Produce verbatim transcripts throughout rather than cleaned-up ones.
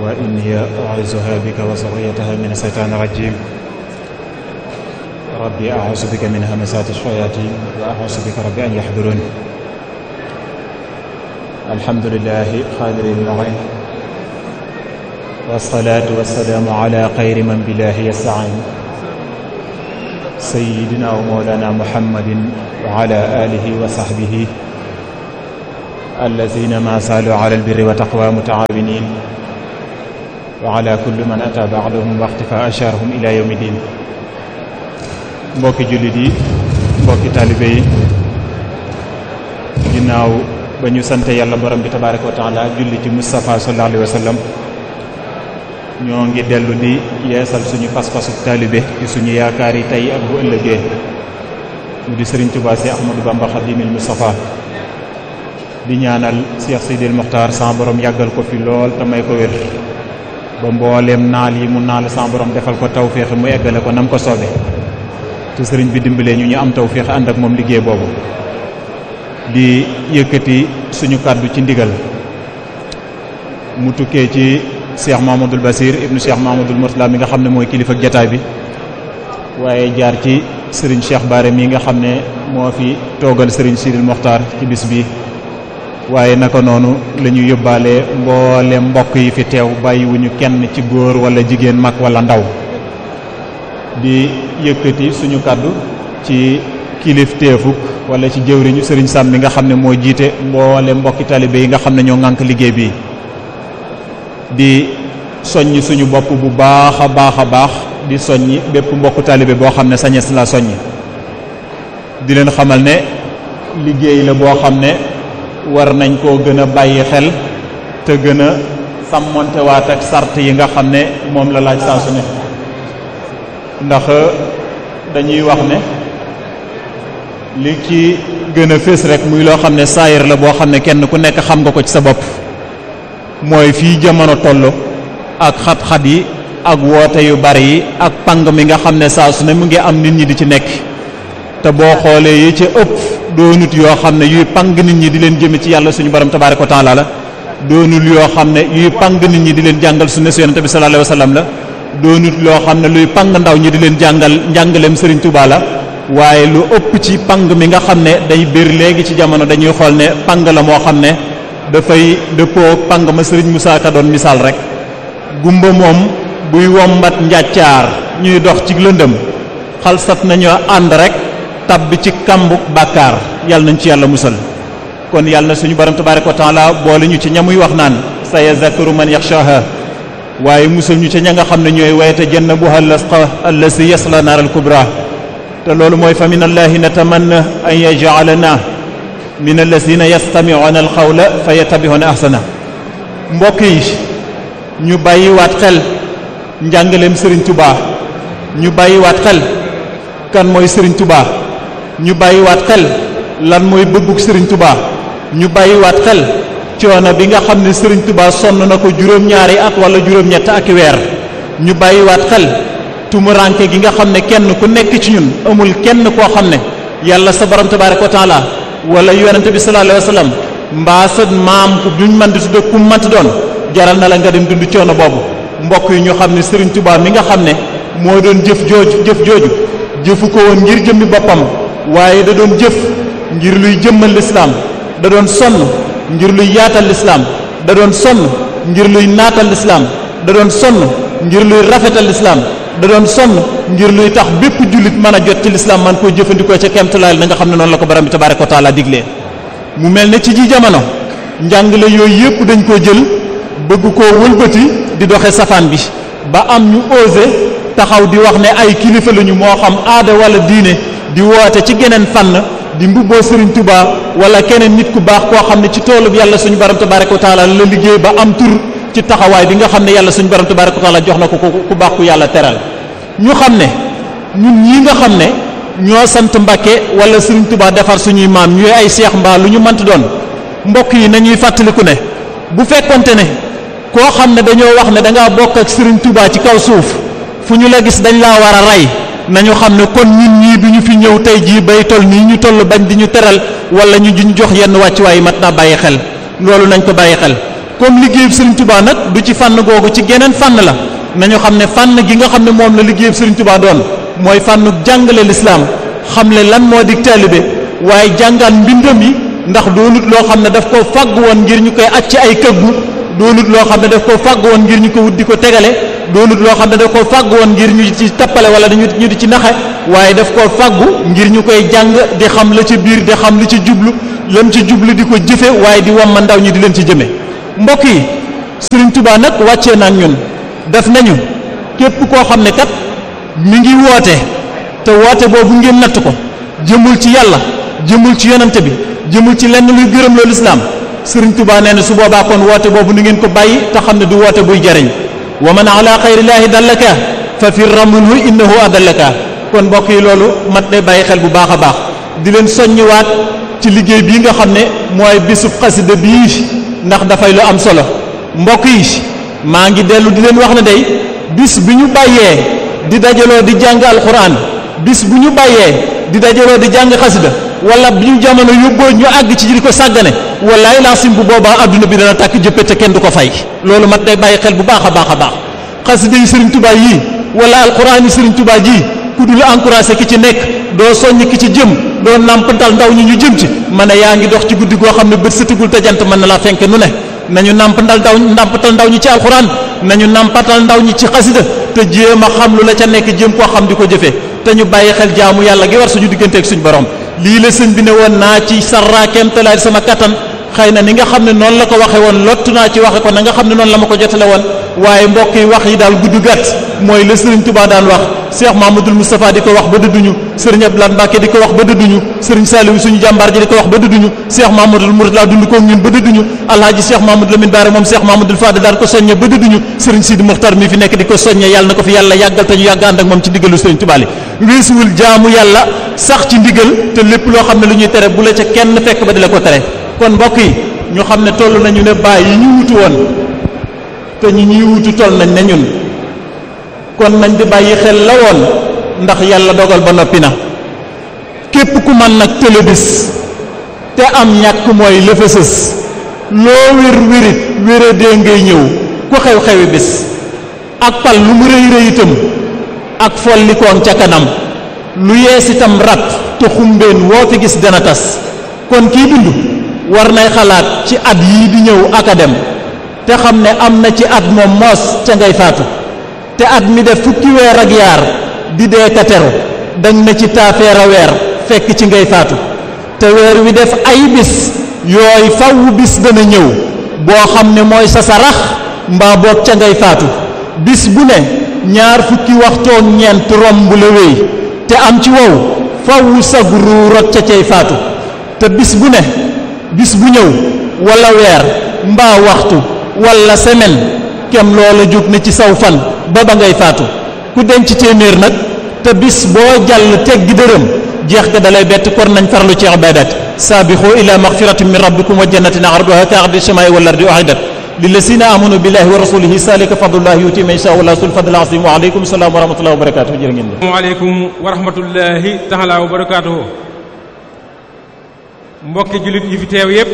وإني أعوذها بك وذريتها من الشيطان الرجيم ربي أعوذ بك من همزات الشياطين وأعوذ بك ربي أن يحضرون الحمد لله قادر المعين والصلاة والسلام على خير من بالله يستعين سيدنا ومولانا محمد وعلى آله وصحبه الذين ما زالوا على البر والتقوى متعاونين وعلى كل من أتى بعدهم واختفى أشارهم إلى يوم الدين mbokki jullit yi mbokki taalibe yi ginnaaw ba ñu sant yàlla borom bi tabaaraka wa taala julli ci Mustafa sallallahu alayhi wa sallam ñoo ngi dellu di yeesal suñu pas-pasu taalibe ci suñu yaakaar yi tey ak bu ëllëgee mu di Sëriñ Tuubaa si Ahmadou Bamba Xaadimil Mustafa di ñaanal Cheikh Sidil Mokhtar sa borom yàggal ko fi lool te may ko wér ba mbooleem naal yi mu naal sa borom defal ko tawféex mu eggale ko nam ko soobe te sëriñ bi dimbalee ñu ñu am tawféex ànd ak moom liggéey boobu di yëkkati suñu kàddu ci ndigal mu tukkee ci Cheikh Mahamadul Basir ibnu Cheikh Mahamadul Mourtala mi nga xam ne mooy kilifa jataay bi waaye jaar ci sëriñ Cheikh Baare mi nga xam ne moo fi toogal sëriñ Sidil Mokhtar ci bis bi waaye naka noonu la ñu yóbbaale mboole mbokk yi fi teew bàyyiwuñu kenn ci góor wala jigéen mag wala ndaw di yëkkati suñu kàddu ci kilif teefuk wala ci jëwriñu sëriñ Sam mi nga xam ne moo jiite mboole mbokki talibé yi nga xam ne ñoo ŋànk liggéey bi di soññ suñu bopp bu baax a baax a baax di soññ bépp mbokku talibé boo xam ne sañes la soññ di leen xamal ne liggéey la boo xam ne war nañ koo gën a bàyyi xel te gën a sàmmontewaat ak sart yi nga xam ne moom la laaj saa su ne ndax dañuy wax ne li ci gën a fés rek muy loo xam ne saayir la boo xam ne kenn ku nekk xam nga ko ci sa bopp mooy fii jamono toll ak xat-xat yi ak woote yu bari yi ak pang mi nga xam ne saa su ne mu ngi am nit ñi di ci nekk te boo xoolee yi ca ëpp doonut yoo xam ne yuy pang nit ñi di leen jëme ci yàlla suñu borom tabaaraka wa taala la doonul yoo xam ne yuy pang nit ñi di leen jàngal sunna su yonent bi sallallahu alayhi wa sallam la doonut loo xam ne luy pang ndaw ñi di leen jàngal njàngaleem Serigne Touba la waaye lu ëpp ci pang mi nga xam ne day biir léegi ci jamono dañuy xool ne pang la moo xam ne dafay dëppoo pang ma Serigne Moussa Ka doon misaal rek gumba moom buy wombat njàccaar ñuy dox ci lëndëm xalsat nañoo ànd rek tabbi ci kambuk bàkkaar yàlla nañ ci yàlla musal kon yàlla na suñu borom tabaaraka wa taala boole ñu ci ñamuy wax naan sa yazakkaru man yaxshaha waaye musal ñu ca ña nga xam ne ñooy wayte jannabuha allasi yasla naar al kubra te loolu mooy fa min allahi natamanna an yaj'alana min allasina yastami'una al qawla fa yattabi'una ahsana mbokk yi ñu bàyyiwaat xel njàngaleem Serigne Touba ñu bàyyiwaat xel kan mooy Serigne Touba ñu bàyyiwaat xel lan mooy bëggug Serigne Touba ñu bàyyiwaat xel coono bi nga xam ne Serigne Touba sonn na ko juróom-ñaari at wala juróom-ñett ak weer ñu bàyyiwaat xel tumuranke gi nga xam ne kenn ku nekk ci ñun amul kenn koo xam ne yàlla sa borom tabaaraka wa taala wala yonente bi sallallahu alayhi wa sallam mbaa sa maam ku duñ mën di tudde ku mënti doon jaral na la nga dem dund coono boobu mbokk yi ñu xam ne Serigne Touba mi nga xam ne moo doon jëf jooju jëf jooju jëfu ko woon ngir jëmmi boppam waaye da doon jëf ngir luy jëmmal lislaam da doon sonn ngir luy yaatal lislaam da doon sonn ngir luy naatal lislaam da doon sonn ngir luy rafetal lislaam da doon sonn ngir luy tax bépp jullit mën a jot ci lislaam man koo jëfandikoo ca kemtalaay na nga xam ne noonu la ko borom bi tabaaraka wa taala diglee mu mel ne ci ji jamono njàngale yooyu yëpp dañ koo jël bëgg koo wëlbati di doxe safaan bi ba am ñu osé taxaw di wax ne ay kilifa lañu moo xam aada wala diine di woote ci geneen fànn di mbubboo Serigne Touba wala keneen nit ku baax koo xam ne ci toolub yàlla suñu borom tabaaraka wa taala la liggéey ba am tur ci taxawaay bi nga xam ne yàlla suñu borom tabaaraka wa taala jox na ko ku baax ku yàlla teral ñu xam ne ñun ñii nga xam ne ñoo sant Mbàkke wala Serigne Touba defar suñuy maam ñooy ay seex mbaa lu ñu mënti doon mbokk yi nañuy fàttaliku ne bu fekkonte ne koo xam ne dañoo wax ne da ngaa bokk ak Serigne Touba ci kaw suuf fu ñu la gis dañ laa war a rey nañu xam ne kon ñun ñii du ñu fi ñëw tey jii bay toll nii ñu toll bañ di ñu teral wala ñu ñu jox yenn wàccuwaay mat naa bàyyi xel loolu nañ ko bàyyi xel comme liggéeyub Serigne Touba nag du ci fànn googu ci geneen fànn la nañu xam ne fànn gi nga xam ne moom la liggéeyub Serigne Touba doon mooy fànnu jàngale lislaam xamle lan moo di taalibe waaye jàngaan mbindam yi ndax doonut loo xam ne daf koo fàgg woon ngir ñu koy acc ay këggu doonut loo xam ne daf koo fàgg woon ngir ñu ko wut di ko tegale doonut loo xam ne daf koo fàgg woon ngir ñu ci tappale wala dañu ñu di ci naxe waaye daf koo fàggu ngir ñu koy jàng di xam la ci biir di xam li ci jublu lam ci jublu di ko jëfe waaye di wamma ndaw ñi di leen ci jëme mbokk yi Serigne Touba nag wàccee na ak ñun def nañu képp koo xam ne kat mi ngi woote te woote boobu ngeen natt ko jëmul ci yàlla jëmul ci yonante bi jëmul ci lenn luy gërëm loolu islaam Serigne Touba nee na su boobaa kon woote boobu nu ngeen ko bàyyi te xam ne du woote buy jariñ wa man ala xayrillaahi dallaka fa firra minhu innahu adallaka kon mbokk yi loolu mat day bàyyi xel bu baax a baax di leen soññiwaat ci liggéey bii nga xam ne mooy bisub xasida bii ndax dafay lu am solo mbokk yi maa ngi dellu di leen wax ne day bis bi ñu bàyyee di dajaloo di jàng alxuraan bis bu ñu bàyyee di dajaloo di jàng xasida wala bi ñu jamono yóbboo ñu àgg ci di ko sàggane wallaay laasim bu boobaa adduna bi dana tàkk jëppe te kenn du ko fay loolu mat day bàyyi xel bu baax a baax a baax xasida yi Serigne Touba yii wala alxuraan yi Serigne Touba ji ku dul encouragé ki ci nekk doo soññ ki ci jëm doo nàmpatal ndaw ñi ñu jëm ci ma ne yaa ngi dox ci guddi goo xam ne bët sëtigul te jant mën na laa fenk nu ne nañu nàmpatal ndaw nàmpatal ndaw ñi ci alxuraan nañu nàmpatal ndaw ñi ci xasida te jéem a xam lu la ca nekk jéem koo xam di ko jëfee te ñu bàyyi xel jaamu yàlla gi war suñu diggante ak suñu borom lii la sëñ bi ne woon naa ci sarra kemtalaay sama kattan xëy na ni nga xam ne noonu la ko waxe woon lottu naa ci waxe ko na nga xam ne noonu la ma ko jotale woon waaye mbokk yi wax yi daal gudd gàtt mooy la Serigne Touba daan wax Cheikh Mahamadoul Moustapha di ko wax ba dëdduñu Serigne Abdoulaye Mbacké di ko wax ba dëdduñu Serigne Saliou suñu jàmbaar ji di ko wax ba dëdduñu Cheikh Mahamadoul Mourtada dund ko ñun ba dëdduñu Alhaji Cheikh Mahamadou Lamine Bara moom Cheikh Mahamadoul Fadal daan ko soññe ba dëdduñu Serigne Sidi Mokhtar mi fi nekk di ko soññe yàlla na ko fi yàlla yàggal te ñu yàgg ànd ak moom ci ndigalu Serigne Touba li weesuwul jaamu yàlla sax ci ndigal te lépp loo xam ne lu ñuy tere bu la ca kenn fekk ba di la ko tere kon mbokk yi ñu xam ne toll nañu ne bàyyi yi ñu wutu woon te ñi ñuy wutu toll nañ ne ñun kon nañ di bàyyi xel la woon ndax yàlla dogal ba noppi na képp ku man nag télébis te am ñàkk mooy lëfësës loo wér wérit wére dee ngay ñëw ku xew-xewi bis ak pal lu mu rëy rëy itam ak follikoon ca kanam lu yees itam rat te xumbeen woo fi gis dana tas kon kii dund war nay xalaat ci at yii di ñëw ak a dem te xam ne am na ci at moom moos ca ngay faatu te at mi def fukki weer ak yaar di dee ka teru dañ na ci taafeera weer fekk ci ngay faatu te weer wi def ay bis yooyu faw bis dana ñëw boo xam ne mooy sa sarax mbaa boog ca ngay faatu bis bu ne ñaar fukki waxtoog ñeent romb la wéy te am ci wow faw sag ruurot ca cay faatu te bis bu ne bis bu ñëw wala weer mbaa waxtu wala semaine kem loola jóg na ci saw fan ba ba ngay faatu ku denc téeméer nag te bis boo jàll teggi dërëm jeex ga dalay bett kon nañ farlu ci ibadat saabixu ila maxfiratin min rabbikum wa jannatin arduha ka ardi samaa'i wal ardi u'iddat lillazina amanu billahi wa rasulihi zalika fadlullahi yuti man yashaa wallahu zul fadli azim wa alaykum salaam wa rahmatullahi wa barakatuh jërë ngeen jëf. waaleykum wa rahmatullahi taala wa barakatuh. mbokki jullit yi fi teew yépp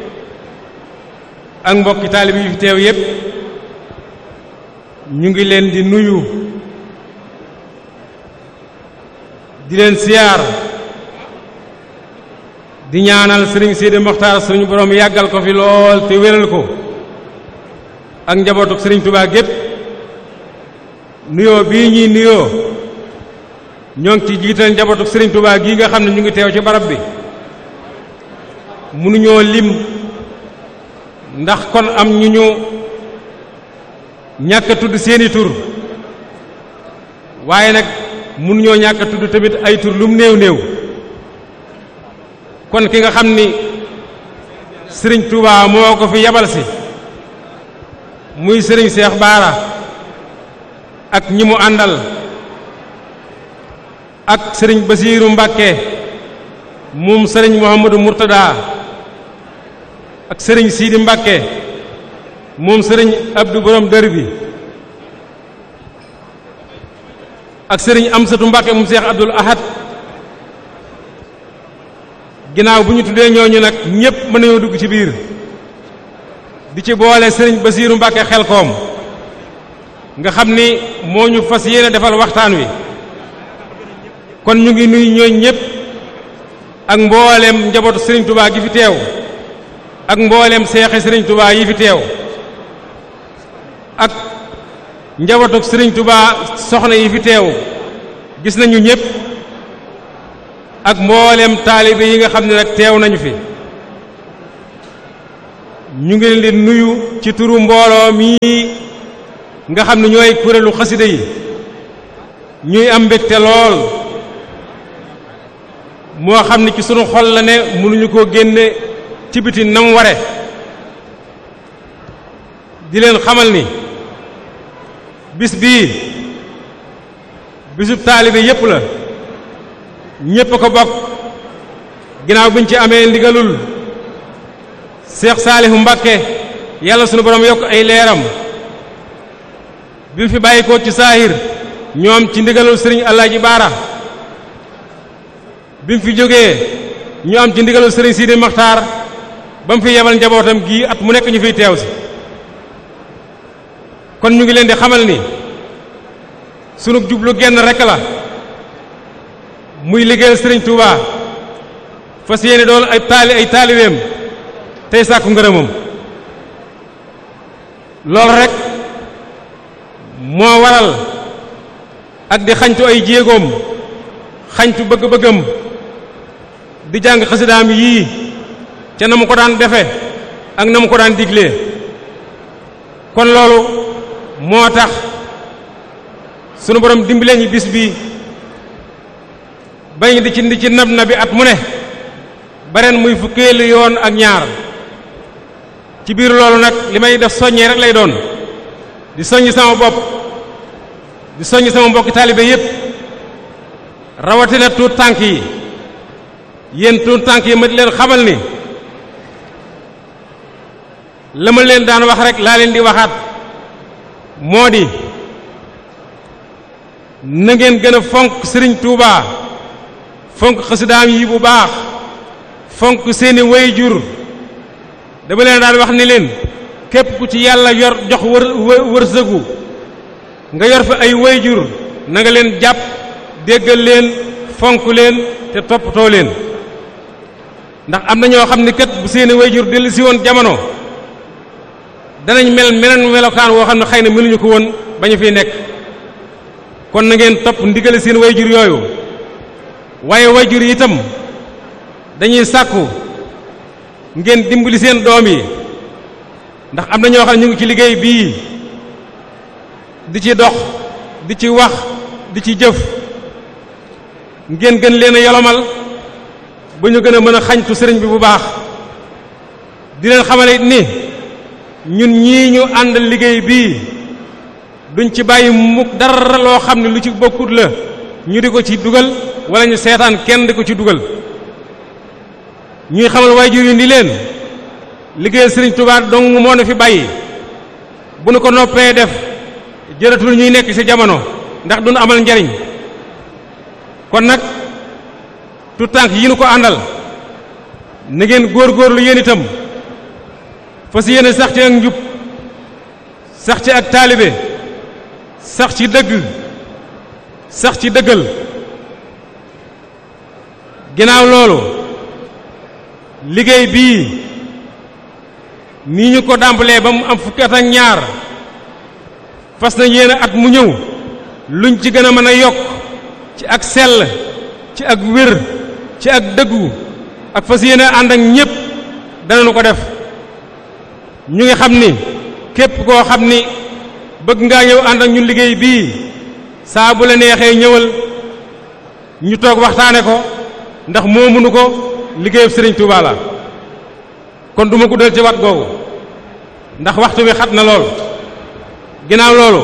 ak mbokki taalib yi fi teew yépp ñu ngi leen di nuyu di leen siyaar di ñaanal sëriñ Sidi Mokhtar suñu borom yàggal ko fi lool te wéral ko ak njabootuk sëriñ Touba gépp nuyoo bii ñuy nuyoo ñoo ngi ci jiital njabootuk sëriñ Touba gii nga xam ne ñu ngi teew ci barab bi mënuñoo lim ndax kon am ñu ñu ñàkk a tudd seeni tur waaye nag mënuñoo ñàkk a tudd tamit ay tur lum néew néew kon ki nga xam ni sëriñ Touba moo ko fi yabal si muy sëriñ Cheikh Bara ak ñi mu àndal ak sëriñ Basiiru Mbàkke moom sëriñ Mouhamadou Mourtada ak sëriñ Sidi Mbàkke moom sëriñ Abdou Borom dër bi ak sëriñ Amsatu Mbàkke moom Cheikh Abdoul Ahad ginnaaw bu ñu tuddee ñooñu nag ñépp mën nañoo dugg ci biir di ci boole sëriñ Basiiru Mbàkke Xelkom nga xam ni moo ñu fas yéene defal waxtaan wi kon ñu ngi nuyu ñooñ ñëpp ak mbooleem njabootu sëriñ Touba gi fi teew ak mbooleem seexi sëriñ Touba yi fi teew ak njabootu sëriñ Touba soxna yi fi teew gis nañu ñëpp ak mbooleem taalibe yi nga xam ne nag teew nañu fi ñu ngi leen di nuyu ci turu mbooloo mi nga xam ne ñooy kuréelu xasida yi ñuy am mbégte lool moo xam ne ci sunu xol la ne mënuñu koo génne ci biti nam ware di leen xamal ni bis bii bisub taalibe yépp la ñépp a ko bokk ginnaaw buñ ci amee ndigalul Seex Saalihu Mbàkke yàlla sunu borom yokk ay leeram bi mu fi bàyyikoo ci saahir ñoom ci ndigalul sëriñ Alaaji Baara bi mu fi jógee ñu am ci ndigalul sëriñ Sidi Maxtaar ba mu fi yebal njabootam gii at mu nekk ñu fiy teew si kon ñu ngi leen di xamal ni sunu jublu genn rekk la muy liggéeyal sëriñ Touba fas yéene doon ay taali ay taalibeem tey sàkku ngërëmam loolu rek moo waral ak di xañtu ay jéegoom xañtu bëgg-bëggam di jàng xasidaam yii ca na mu ko daan defe ak na mu ko daan diglee kon loolu moo tax sunu borom dimbalee ñi bis bi bañ di ci di ci nab na bi at mu ne bareen muy fukkeelu yoon ak ñaar ci biir loolu nag li may def soññee rek lay doon di soññ sama bopp di soññ sama mbokki taalibe yépp rawatina tuut tànk yi yéen tuut tànk yi ma di leen xamal ni la ma leen daan wax rek laa leen di waxaat moo di na ngeen gën a fonk Sëriñ Tuubaa fonk xasidaam yi bu baax fonk seeni waajur dama leen daan wax ni leen képp ku ci yàlla yor jox wër wërsëgu nga yor fa ay waajur na nga leen jàpp déggal leen fonk leen te toppatoo leen ndax am na ñoo xam ne kat bu seeni waajur dellu si woon jamono danañ mel meneen melokaan woo xam ne xëy na mënuñu ko woon bañu fiy nekk kon na ngeen topp ndigale seen waajur yooyu waaye waajur yi itam dañuy sàkku ngeen dimbali seen doom yi ndax am na ñoo xam ne ñu ngi ci liggéey bii di ci dox di ci wax di ci jëf ngeen gën leen a yolomal ba ñu gën a mën a xañtu sëriñ bi bu baax di leen xamale ni ñun ñii ñu àndal liggéey bii duñ ci bàyyi mukk dara loo xam ne lu ci bokkut la ñu di ko ci dugal wala ñu seetaan kenn di ko ci dugal ñuy xamal waajur yi ni leen liggéeyal sëriñ Touba dong moo na fi bàyyi bu nu ko noppee def jëratul ñuy nekk ci jamono ndax duñu amal njariñ kon nag tout tànk yi nu ko àndal na ngeen góorgóorlu yéen itam fas yéene sax ci ak njub sax ci ak taalibe sax ci dëgg sax ci dëggal ginnaaw loolu liggéey bii nii ñu ko dàmbalee ba mu am fukki at ak ñaar fas na yéene at mu ñëw luñ ci gën a mën a yokk ci ak sell ci ak wér ci ak dëggu ak fas yéene ànd ak ñépp danañu ko def ñu ngi xam ni képp koo xam ni bëgg ngaa ñëw ànd ak ñun liggéey bii saa bu la neexee ñëwal ñu toog waxtaane ko ndax moo mënu ko liggéeyub Sëriñ Tuubaa la kon duma guddal ci wat googu ndax waxtu wi xat na lool ginnaaw loolu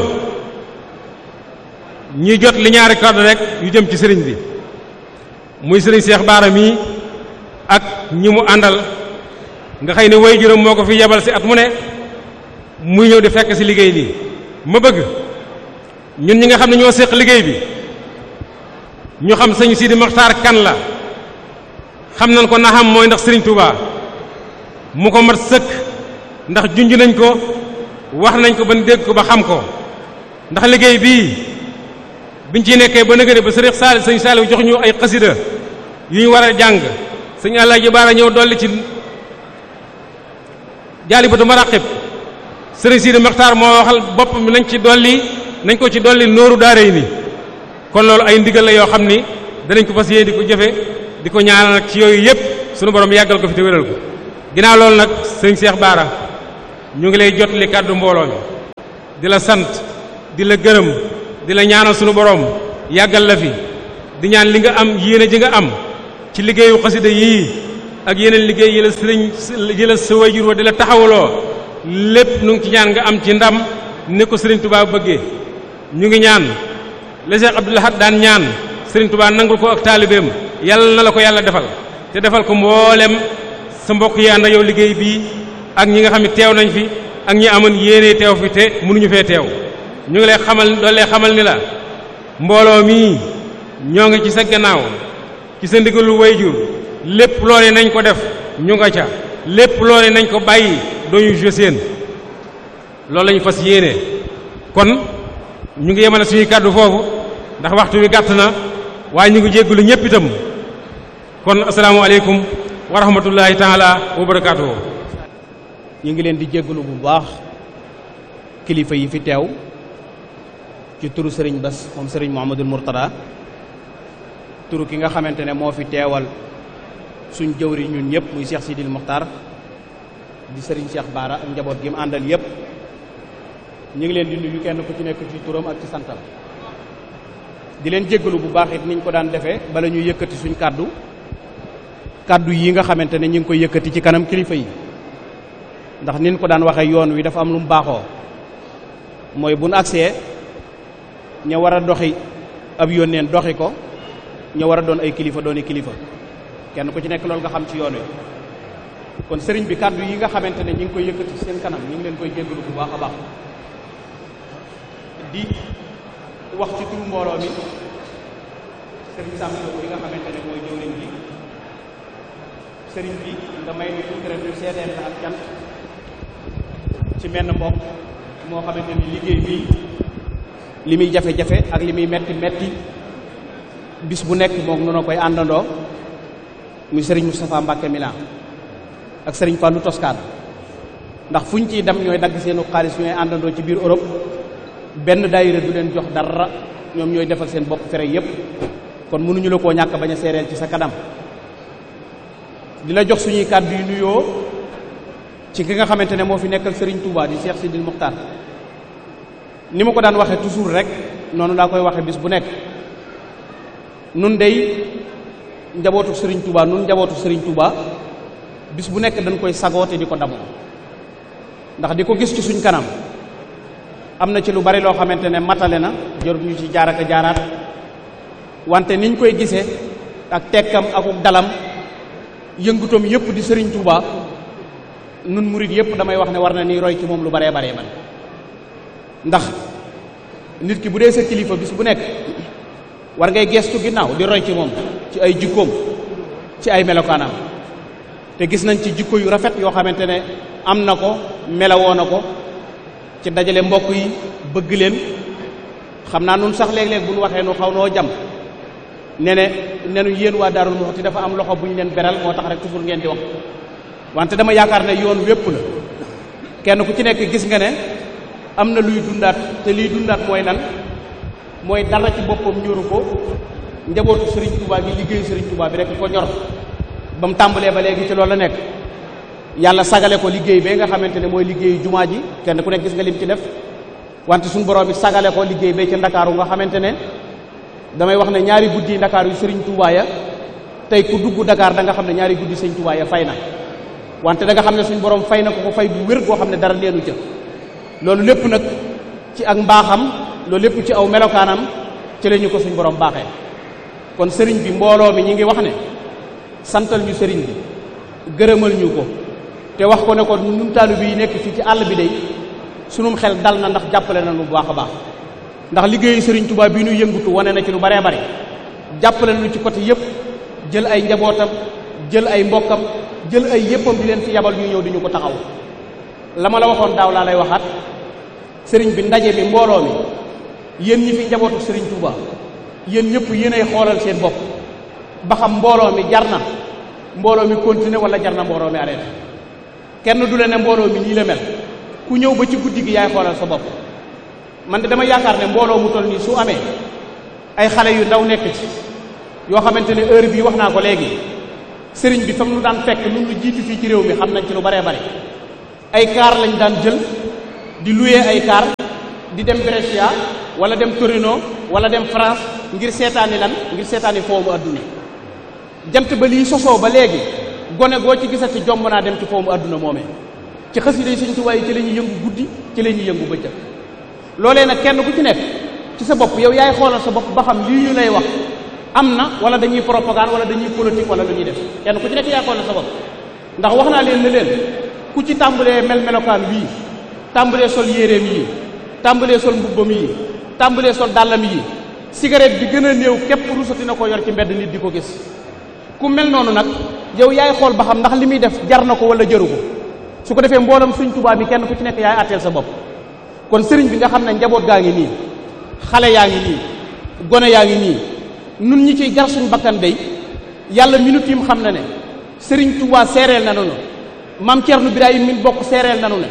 ñuy jot li ñaari kàddu rek yu jëm ci sëriñ bi muy sëriñ Seex Baara mii ak ñi mu àndal nga xëy ne way juróom moo ko fi yebal si at mu ne muy ñëw di fekk si liggéey bi ma bëgg ñun ñi nga xam ne ñoo séq liggéey bi ñu xam sëñ Sidi Maxtaar kan la xam nañ ko naxam mooy ndax Sëriñ Tuubaa mu ko mat sëkk ndax junj nañ ko wax nañ ko ba dégg ko ba xam ko ndax liggéey bii biñ ci nekkee ba nëgëri ba sëriñ Saali sëñ Saaliw jox ñu ay xasida yu ñu war a jàng sëñ Alaaji Baara ñëw dolli ci Jaalibatu Maraqib sëriñ Sidi Maxtaar moo waxal bopp mi nañ ci dolli nañ ko ci dolli nooru daaray ni kon loolu ay ndigal la yoo xam ni danañ ko fas yéene di ko jëfe di ko ñaanal nag ci yooyu yëpp sunu borom yàggal ko fi te wéral ko ginnaaw loolu nag sëñ Cheikh Baara ñu ngi lay jotali kàddu mbooloo mi di la sant di la gërëm di la ñaanal sunu borom yàggal la fi di ñaan li nga am yéene ji nga am ci liggéeyu xasida yii ak yeneen liggéey yi la sëriñ yi la sa wayjur wa di la taxawaloo lépp nu ngi ci ñaan nga am ci ndam ne ko sëriñ Touba bëggee ñu ngi ñaan la Cheikh Abdoul Ahad daan ñaan sëriñ Touba nangul ko ak taalibeem yàlla na la ko yàlla defal te defal ko mboolem sa mbokk yi ànd ak yow liggéey bii ak ñi nga xam ne teew nañ fi ak ñi amoon yéene teew fi te mënuñu fee teew ñu ngi lay xamal doolee xamal ni la mbooloo mii ñoo ngi ci sa gannaaw ci sa ndigalu wayjur lépp loo ne nañ ko def ñu nga ca lépp loo ne nañ ko bàyyi dooñu jeu seen loolu lañu fas yéene kon ñu ngi yemale suñuy kàddu foofu ndax waxtu wi gàtt na waaye ñu ngi jéggulu ñépp itam kon asalaamaaleykum wa rahmatullahi taala wa barakaatuhu ñu ngi leen di jéggulu bu baax kilifa yi fi teew ci turu sëriñ Bass moom sëriñ Mouhamadul Mourtada turu ki nga xamante ne moo fi teewal suñ jëwri ñun ñëpp muy Cheikh Sidil Mokhtar di sëriñ Cheikh Baara ak njaboot gi mu àndal yëpp ñu ngi leen di nuyu kenn ku ci nekk ci turam ak ci santam di leen jéggalu bu baax it niñ ko daan defee bala ñuy yëkkati suñ kàddu kàddu yi nga xamante ne ñu ngi koy yëkkati ci kanam kilifa yi ndax niñ ko daan waxee yoon wi dafa am lu mu baaxoo mooy buñ agsee ña war a doxi ab yónneen doxi ko ña war a doon ay kilifa dooni kilifa kenn ku ci nekk loolu nga xam ci yoon wi kon sëriñ bi kàddu yi nga xamante ne ñu ngi koy yëkkati ci seen kanam ñu ngi leen koy jéggalu bu baax a baax di wax ci turu mbooloo mi sëriñ Sam Lo yi nga xamante ne mooy jëwriñ bi sëriñ bi nga may ni tuuti rek ñu seeteen la ak cant ci menn mbokk moo xamante ni liggéey bi li muy jafe-jafe ak li muy metti metti bis bu nekk moom noonu koy àndandoo muy sëriñ Moustapha Mbacke Milan ak sëriñ Fallou Toscane ndax fuñ ciy dem ñooy dagg seenu xaalis ñooy àndandoo ci biir Europe benn daayira du leen jox dara ñoom ñooy defal seen bopp fere yépp kon mënuñu la koo ñàkk bañ a seereel ci sa kanam di la jox suñuy kàddu yu nuyoo ci ki nga xamante ne moo fi nekkal sëriñ Touba di Cheikh Sidil Mokhtar ni ma ko daan waxee toujours rek noonu laa koy waxee bis bu nekk nun dey njabootu sëriñ Touba nun njabootu sëriñ Touba bis bu nekk dañ koy sagoote di ko damoo ndax di ko gis ci suñ kanam am na ci lu bari loo xamante ne matale na jarut ñu ci jaar ak jaaraat wante niñ koy gisee ak tekkam akuk dalam yëngutoom yëpp di sëriñ Touba nun murit yëpp damay wax ne war na ni roy ci moom lu baree baree man ndax nit ki bu dee sa kilifa bis bu nekk war ngay gestu ginnaaw di roy ci moom ci ay jikkoom ci ay melokaanam te gis nañ ci jikko yu rafet yoo xamante ne am na ko melawoo na ko ci dajale mbokk yi bëgg leen xam naa nun sax léeg-léeg bu ñu waxee nu xaw noo jam ne ne nenu yéen waa Daarul Muxti dafa am loxo bu ñu leen beral moo tax rek toujours ngeen di wax wante dama yaakaar ne yoon wépp la kenn ku ci nekk gis nga ne am na luy dundaat te liy dundaat mooy lan mooy dara ci boppam ñoru ko njabootu Serigne Touba gi liggéeyu Serigne Touba bi rek ko ñor ba mu tàmbalee ba léegi ci loolu la nekk yàlla sagale ko liggéey bee nga xamante ne mooy liggéeyu jumaa ji kenn ku nekk gis nga lim ci def wante suñu borom bi sagale ko liggéey bee ci ndakaaru nga xamante ne damay wax ne ñaari guddi ndakaaru yu Serigne Touba ya tey ku dugg Dakar da nga xam ne ñaari guddi Serigne Touba ya fay na wante da nga xam ne suñu borom fay na ko ko fay bu wér goo xam ne dara leenu ca loolu lépp nag ci ak mbaaxam loolu lépp ci aw melokaanam ci la ñu ko suñu borom baaxee kon sëriñ bi mbooloo mi ñi ngi wax ne santal ñu sëriñ bi gërëmal ñu ko te wax ko ne ko ñun taalibe yi nekk fii ci àll bi day sunum xel dal na ndax jàppale na lu bu baax a baax ndax liggéeyu sëriñ Touba bii nu yëngutu wane na ci lu baree bare jàppale nañu ci côté yëpp jël ay njabootam jël ay mbokkam jël ay yëppam di leen fi yabal ñu ñëw di ñu ko taxaw la ma la waxoon daaw laa lay waxaat sëriñ bi ndaje bi mbooloo mi yéen ñi fi njabootu sëriñ Touba yéen ñëpp yéenay xoolal seen bopp ba xam mbooloo mi jar na mbooloo mi continuer wala jar na mbooloo mi arrêté kenn du la ne mbooloo mi nii la mel ku ñëw ba ci guddi gi yaay xoolal sa bopp man de dama yaakaar ne mbooloo mu toll nii su amee ay xale yu ndaw nekk ci yoo xamante ne heure bii wax naa ko léegi sëriñ bi fam nu daan fekk nun lu jiitu fii ci réew mi xam nañ ci lu baree bare ay kaar lañ daan jël di louer ay kaar di dem Brescia wala dem Torino wala dem France ngir seetaani lan ngir seetaani foomu adduna jant ba lii sosoo ba léegi gone goo ci gisati jomb naa dem ci foomu adduna moomee ci xasida yi Sëriñ Tuubaa yi ci la ñuy yëngu guddi ci la ñuy yëngu bëccëg loolee nag kenn ku ci nekk ci sa bopp yow yaay xoolal sa bopp ba xam lii ñu lay wax am na wala dañuy propagande wala dañuy politique wala lu ñuy def kenn ku ci nekk yaay xoolal sa bopp ndax wax naa leen ne leen ku ci tàmbalee mel melokaan wii tàmbalee sol yéreem yi tàmbalee sol mbubbam yi tàmbalee sol dàllam yi cigarette bi gën a néew képp rusati na ko yor ci mbedd nit di ko gis ku mel noonu nag yow yaay xool ba xam ndax li muy def jar na ko wala jëru ko su ko defee mboolam Sëriñ Tuubaa bi kenn ku ci nekk yaay atteel sa bopp kon sëriñ bi nga xam ne njaboot gaa ngi nii xale yaa ngi nii gone yaa ngi nii nun ñi ciy jar suñ bakkan day yàlla minute yi mu xam na ne Sëriñ Tuubaa seereel na noonu maam Ceerno Birahim min bokk seereel nanu ne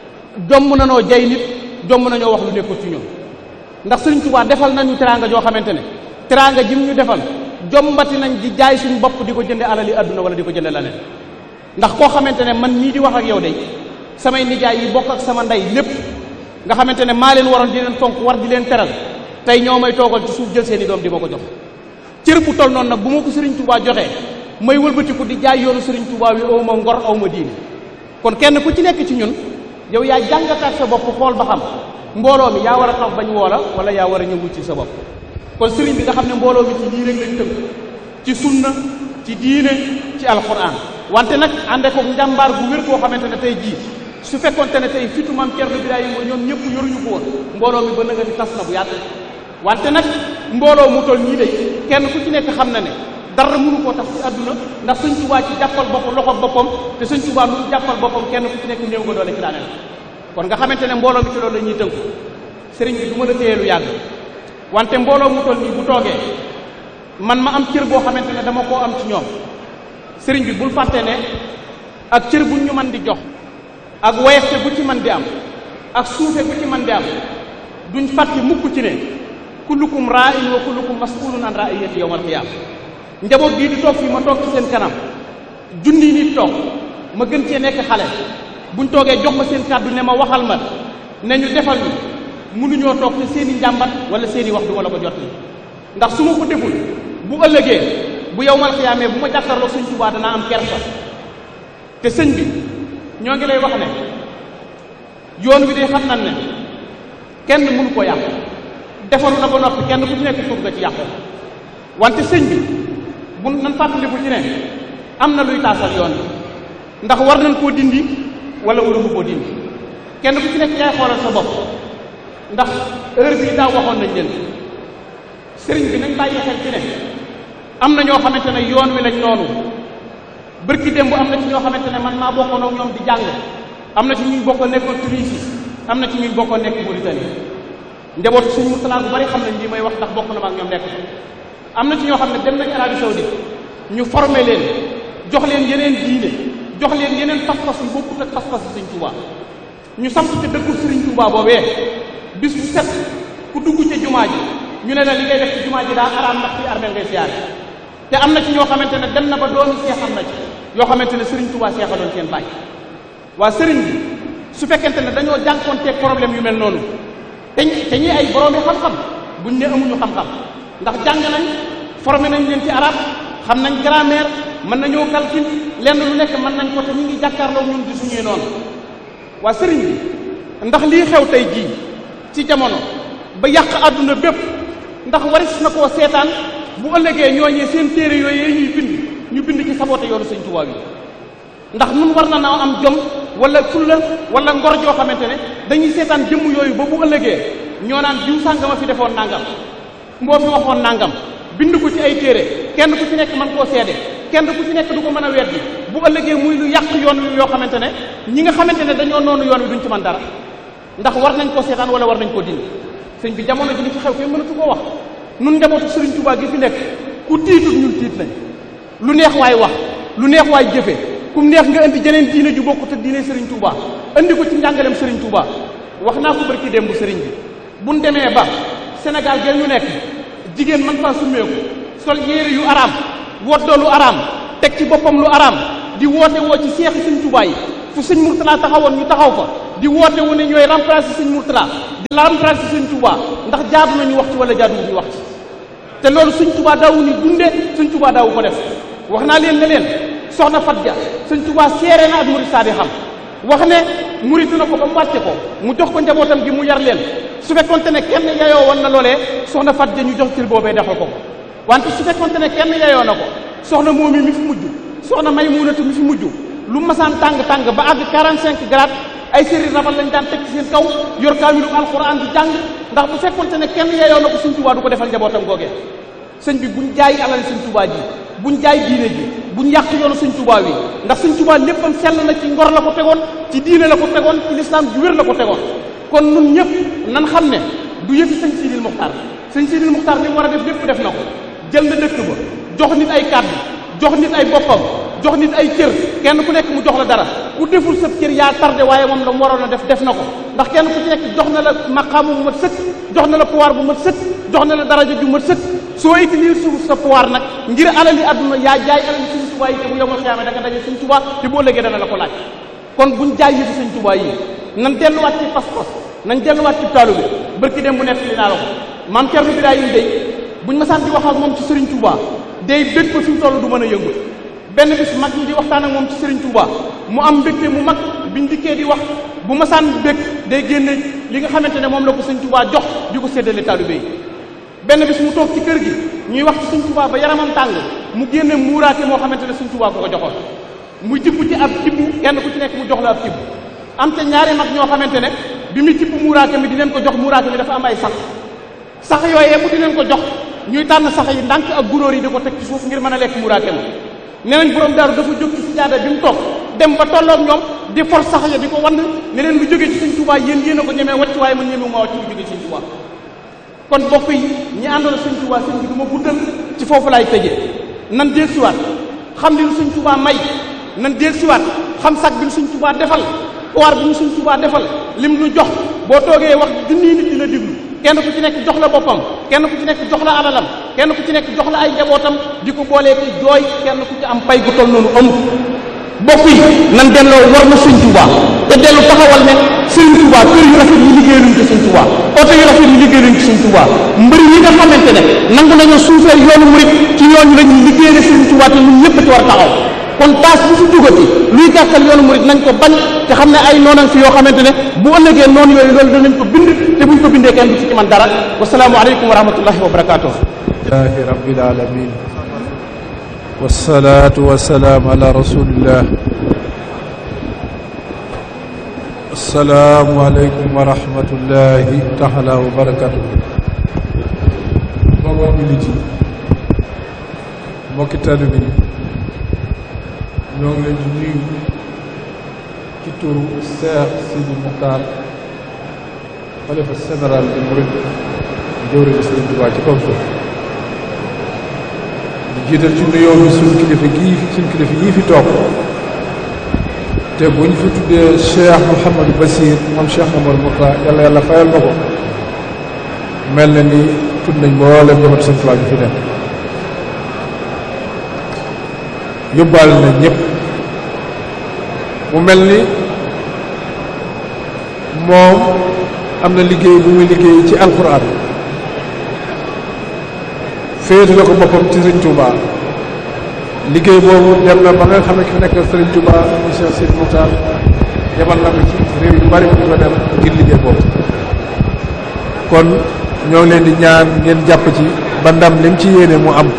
jomm nanoo jay nit jomm nañoo wax lu nekkul ci ñun ndax Sëriñ Tuubaa defal nañu teraanga joo xamante ne teraanga jim ñu defal jombati nañ di jaay suñ bopp di ko jënde alali adduna wala di ko jënde leneen ndax koo xamante ne man mii di wax ak yow day samay nijaay yi bokk ak sama ndey lépp nga xamante ne maa leen waroon di leen fonk war di leen teral tey ñoo may toogal ci suuf jël seeni doom di ma ko jox cër bu tol noonu nag bu ma ko Sëriñ Tuubaa joxee may wëlbatiku di jaay yoonu Sëriñ Tuubaa wi aw ma ngor aw ma diine kon kenn ku ci nekk ci ñun yow yaa jàngataat sa bopp xool ba xam mbooloo mi yaa war a toog bañ woola wala yaa war a ñëwu ci sa bopp kon sëriñ bi nga xam ne mbooloo mi ci lii rek lañ tënk ci sunna ci diine ci alquran wante nag ànde ko njàmbaar bu wér koo xamante ne tey jii su fekkonte ne tey fitu maam Ceerno Birahim ñoom ñëpp yoruñu ko woon mbooloo mi ba na nga di tas na bu yàgg wante nag mbooloo mu toll ñii de kenn ku ci nekk xam na ne dara mënu koo tax ci àdduna ndax Sëñ Tuubaa ci jàppal boppam loxo boppam te Sëñ Tuubaa lu jàppal boppam kenn ku ci nekk néew nga doole ci daaneel kon nga xamante ne mbooloo mi ci loolu la ñuy tënku sëriñ bi du ma la téye lu yàgg wante mbooloo mu toll nii bu toogee man ma am cër boo xamante ne dama koo am ci ñoom sëriñ bi bul fàtte ne ak cër bu ñu mën di jox ak woyefte bu ci mën di am ak suufe bu ci mën di am duñ fàtte mukk ci ne kullukum raa'in wa kullukum mas'ulun an ra'iyati yawmal qiyaama njaboot bii di toog fii ma toog ci seen kanam junni nit toog ma gën cee nekk xale buñ toogee jox ma seen kàddu ne ma waxal ma ne ñu defal ñu mënuñoo toog te seen i njàmbat wala seen i wax du ma la ko jot ndax su ma ko deful bu ëllëgee bu yawmal qiyaama bu ma jàkkaarloo Sëñ Tuubaa danaa am kersa te sëñ bi ñoo ngi lay wax ne yoon wi de xam nañ ne kenn mënu ko yàq defaru na ba noppi kenn ku ci nekk tuub nga ci yàq wante sëñ bi bu nan fàttaliku ci ne am na luy taasal yoon bi ndax war nañ koo dindi wala waruñu koo dindi kenn ku ci nekk yaay xoolal sa bopp ndax heure bii daaw waxoon nañ leen sëriñ bi nañ bàyyi xel ci ne am na ñoo xamante ne yoon wi lañ noonu bërki démb am na ci ñoo xamante ne man maa bokkoon ak ñoom di jàng am na ci ñuy bokkoon nekkoon Tunisie am na ci ñuy bokkoon nekk Mauritanie njabootu suñu Murtala bu bari xam nañ lii may wax ndax bokk na ma ak ñoom nekk am na ci ñoo xam ne dem nañ Arabie Saoudite ñu formé leen jox leen yeneen diine jox leen yeneen pas-pas yu bokkut ak pas-pas Sëriñ Tuubaa ñu samp ci dëkku Sëriñ Tuubaa boobee bis bu set ku dugg ci jumaa ji ñu ne la li ngay def ci jumaa ji daa araam ndax ci armeel ngay siyaare te am na ci ñoo xamante ne dem na ba doomi seexal na ci yoo xamante ne Sëriñ Tuubaa seexaloon seen bàyyi waa sëriñ bi su fekkente ne dañoo jànkoonteeg problème yu mel noonu te te ñi ay boroomi xam-xam buñ ne amuñu xam-xam ndax jàng nañ formé nañ leen ci arab xam nañ grammaire mën nañoo calcul lenn lu nekk mën nañ ko te ñu ngi jàkkaarloo ñun di suñuy noonu waa sëriñ bi ndax lii xew tey jii ci jamono ba yàq àdduna bépp ndax waris na koo seetaan bu ëllëgee ñooñee seen téere yooyu ñuy bind ñu bind ci saboote yoonu Sëñ Tuubaa yi ndax nun war na naa am jom wala fulla wala ngor joo xamante ne dañuy seetaan jëmm yooyu ba bu ëllëgee ñoo naan diw sàngama fi defoon nangam mboo fi waxoon nangam bind ko ci ay téere kenn ku ci nekk man koo seede kenn ku ci nekk du ko mën a weddi bu ëllëgee muy lu yàq yoon wi yoo xamante ne ñi nga xamante ne dañoo noonu yoon wi duñ ci mën dara ndax war nañ ko seetaan wala war nañ ko dindi sëñ bi jamono ji li ci xew kenn mënatu ko wax nun njabootu Sëriñ Tuubaa gi fi nekk ku tiitut ñun tiit nañ lu neex waay wax lu neex waay jëfe kum neex nga indi jeneen diine ju bokkut ak diine Sëriñ Tuubaa indi ko ci njàngaleem Sëriñ Tuubaa wax naa ko barki démb sëriñ bi buñ demee ba Sénégal gën ñu nekk jigéen man faa summeeku sol yére yu araam woddoo lu araam teg ci boppam lu araam di woote woo ci seexi Sëriñ Tuubaa yi fu Sëriñ Murtala taxawoon ñu taxaw fa di woote wu ne ñooy remplacer Sëriñ Murtala di la remplacer Sëriñ Tuubaa ndax jaadu nañu wax ci wala jaadu ñu wax ci te loolu Sëriñ Tuubaa daawu ni dunde Sëriñ Tuubaa daawu ko def wax naa leen ne leen soxna Fatja Sëriñ Tuubaa seere na ak murid saadi xam wax ne muritu na ko ba mu wàcce ko mu jox ko njabootam gi mu yar leen su fekkonte ne kenn yayoo woon na loolee soxna Fatja ñu jox cër boobee defal ko ko wante su fekkonte ne kenn yayoo na ko soxna moomi mi fi mujj soxna Maymunatu mi fi mujj lu masaan tàng-tàng ba àgg quarante-cinq grades ay séri rabal lañ daan teg ci seen kaw yor kaamilu alxuraan di jàng ndax bu fekkonte ne kenn yayoo na ko Sëriñ Tuubaa du ko defal njabootam googee sëñ bi buñ jaay alal Sëriñ Tuubaa ji buñ jaay diine ji buñ yàq yoonu Sëriñ Tuubaa wi ndax Sëriñ Tuubaa léppam sell na ci ngor la ko tegoon ci diine la ko tegoon ci lislaam ju wér la ko tegoon kon nun ñëpp nan xam ne du yëfi sëñ Sidil Muxtaar sëñ Sidil Muxtaar li mu war a def lépp def na ko jël na dëkk ba jox nit ay kàddu jox nit ay boppam jox nit ay cër kenn ku nekk mu jox la dara ku deful sa cër yaa tardé waaye moom la mu waroon a def def na ko ndax kenn ku ci nekk jox na la maqaamu bu mat sëkk jox na la pouvoir bu mat sëkk jox na la daraja ju mat sëkk soo utiliser suuf sa pouvoir nag ngir alali àdduna yaa jaay alali Sëriñ Tuubaa yi te bu yomal xiyaama da nga daje Sëriñ Tuubaa te boo ëllëgee dana la ko laaj kon buñ jaay yëfi Sëriñ Tuubaa yi nan delluwaat ci pas-pas nañ delluwaat ci taalu bi barki dem bu nekk li naa la ko maam Cerno Birahim day buñ masaan di wax ak moom ci Sëriñ Tuubaa day bég ba fi mu toll du mën a yëngu benn bis mag ñi di waxtaan ak moom ci Sëriñ Tuubaa mu am mbégte mu mag biñ dikkee di wax bu masaan bég day génne li nga xamante ne moom la ko Sëriñ Tuubaa jox di ko séddale taalibe yi benn bis mu toog ci kër gi ñuy wax ci Sëriñ Tuubaa ba yaramam tàng mu génne muuraake moo xamante ne Sëriñ Tuubaa ko ko joxoon muy tibb ci ab tibb kenn ku ci nekk mu jox la ab tibb am te ñaari mag ñoo xamante ne bi muy tibb muuraake mi di leen ko jox muuraake mi dafa am ay sax sax yooyee mu di leen ko jox ñuy tànn sax yi ndànk ak gunóor yi di ko teg ci suuf ngir mën a lekk muuraake ma nee nañ borom daaru dafa jóg ci sijaada bi mu toog dem ba tolloog ñoom di for sax ya di ko wann ne leen lu jógee ci Sëriñ Tuubaa yéen yéen a ko ñemee wàcc waaye man ñemee ma wàcc lu jógee ci Sëriñ Tuubaa kon bokk yi ñi àndoon Sëriñ Tuubaa sëñ bi du ma guddal ci foofu laay tëjee nan del siwaat xam li nu Sëriñ Tuubaa may nan del siwaat xam sag bi nu Sëriñ Tuubaa defal pouvoir bi nu Sëriñ Tuubaa defal lim nu jox boo toogee wax junniy nit di la déglu kenn ku ci nekk jox la boppam kenn ku ci nekk jox la alalam kenn ku ci nekk jox la ay njabootam di ko boolee ki jooy kenn ku ci am pay gu toll noonu amul bokk yi nan delloo war na Sëriñ Tuubaa te dellu taxawal ne Sëriñ Tuubaa kër yu rafet yi liggéey luñ ci Sëriñ Tuubaa oto yu rafet yi liggéey luñ ci Sëriñ Tuubaa mbëri yi nga xamante ne nangu nañoo suufeel yoonu murit ci ñooñu la ñuy liggéey ne Sëriñ Tuubaa te ñun ñëpp ci war a taxaw kon taas bu fi dugati luy gàkkal yoonu murit nañ ko bañ te xam ne ay noonan fi yoo xamante ne bu ëllëgee noonu yooyu loolu danañ ko bind te buñ ko bindee kenn du ci ci man dara wasalaamu aleykum wa rahmatullahi wa barakatuh lillahi rabbil alamin wassalatu wassalamu ala rasulillah assalaamu aleykum wa rahmatullahi taala wa barakatuh mbokk jullit yi mbokki taalibe yi ñoo ngi leen di nuyu ci turu Seex Sidi Muxtaar xalifa général bi murid jëwriñu Sëriñ Tuubaa ci kaw suuf di jiital ci nuyoo bi suñu kilifa gii suñu kilifa yii fi toog te bu ñu fi tuddee Cheikh Mouhamadou Bassir moom Cheikh Mamadou Muxtaar yàlla yàlla fayal ma ko mel na ni tudd nañ mboolem njabootu Sëriñ Tuubaa bi fi nekk yóbbaale na ñëpp mu mel ni moom am na liggéey bu muy liggéey ci alxuraan féete la ko boppam ci Sëriñ Tuubaa liggéey boobu dem na ba nga xam ne ki fi nekk Sëriñ Tuubaa monsieur Sidi Muxtaar demal na ko ci réew yu bari bu ko dem ngir liggéey boobu kon ñoo ngi leen di ñaan ngeen jàpp ci ba ndam lim ci yéene mu am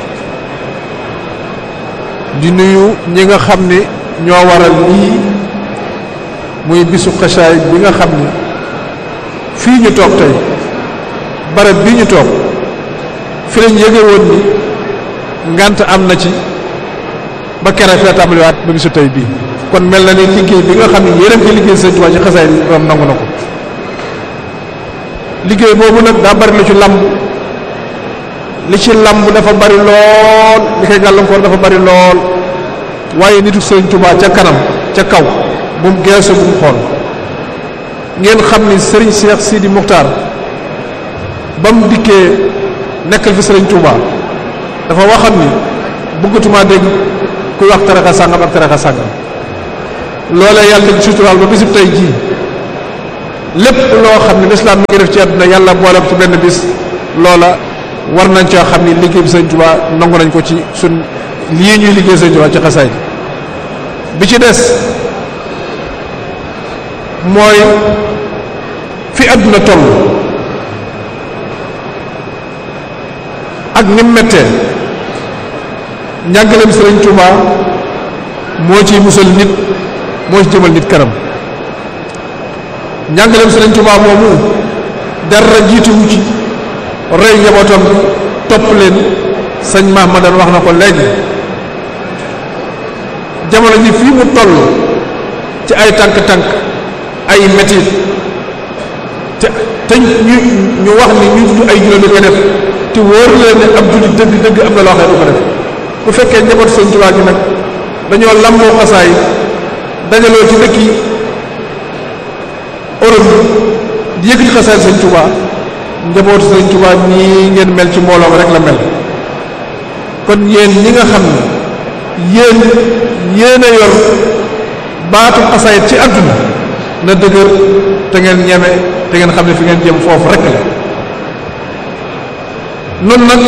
di nuyu ñi nga xam ne ñoo waral lii muy bisu xasaay bi nga xam ne fii ñu toog tey barab bi ñu toog fi lañ yëge woon ni ngant am na ci ba kere fee tàmbaliwaat ba bisu tey bii kon mel na ni liggéey bi nga xam ne yéen a ngi liggéey Sëriñ Tuubaa ci xasaay bi borom nangu na ko liggéey boobu nag daa bari lu ci lamb li ci lamb dafa bari lool li koy gàllankoor dafa bari lool waaye nitu Sëriñ Tuubaa ca kanam ca kaw bu mu geesu bu mu xool ngeen xam ni Sëriñ Cheikh Sidi Muxtaar ba mu dikkee nekkal fi Sëriñ Tuubaa dafa waxam ni bëggatuma dégg kuy wax tarixa sàngam ak tarixa sàngam loolee yàlla dañ suturaal ba bisub tey jii lépp loo xam ne lislaam mi ngi def ci àdduna yàlla boole ko ci benn bis loola war nañ coo xam ni liggéey bi Sëriñ Tuubaa nangu nañ ko ci sun lii ñuy liggéey Sëriñ Tuubaa ci xasaay bi ci des mooy fi àdduna toll ak ni mu mettee njàngaleem Sëriñ Tuubaa moo ciy musal nit moo ci jëmal nit kanam njàngaleem Sëriñ Tuubaa moomu dara jiituwu ci rey njabootam bi topp leen sëñ Mahmadan wax na ko léegi jamono ji fii mu toll ci ay tànk-tànk ay metit te te ñu ñu wax ni ñu tudd ay jullit di ko def te wóor leen ne ab jullit dëgg dëgg am na loo xam ne du ko def bu fekkee njaboot Sëriñ Tuubaa gi nag dañoo lamboo xasaay dajaloo ci dëkk yi Europe di yëkkati xasaay Sëriñ Tuubaa njabootu Sëriñ Tuubaa nii ngeen mel ci mbooloo rek la mel kon yéen ñi nga xam ne yéen yéen a yor baatu xasaay ci àdduna na dëgër te ngeen ñeme te ngeen xam ne fi ngeen jëm foofu rek la noonu nag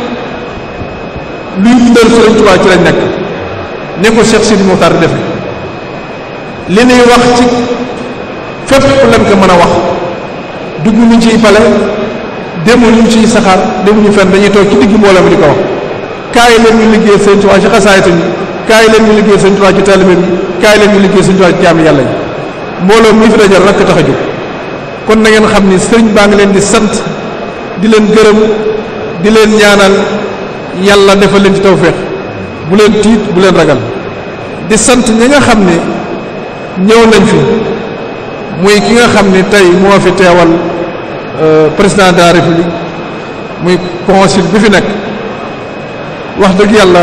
luy dundal Sëriñ Tuubaa ci lañ nekk ne ko Cheikh Sidi Muxtaar di defe li nuy wax ci fépp lañ ko mën a wax dugg ñu ciy pale demul ñu ciy saxaar demuñu fenn dañuy toog ci digg mbooloo mi di ko wax kaay leen ñu liggéey Sëriñ Tuubaa ci xasaayit yi kaay leen ñu liggéey Sëriñ Tuubaa ci taalibe bi kaay leen ñu liggéey Sëriñ Tuubaa ci jaami yàlla yi mbooloo mi fi dajal rekk tax a jóg kon na ngeen xam ni sëriñ baa ngi leen di sant di leen gërëm di leen ñaanal yàlla defal leen ci tawféex bu leen tiit bu leen ragal di sant ñi nga xam ne ñëw nañ fi muy ki nga xam ne tey moo fi teewal président de la république muy consul bi fi nekk wax dëgg yàlla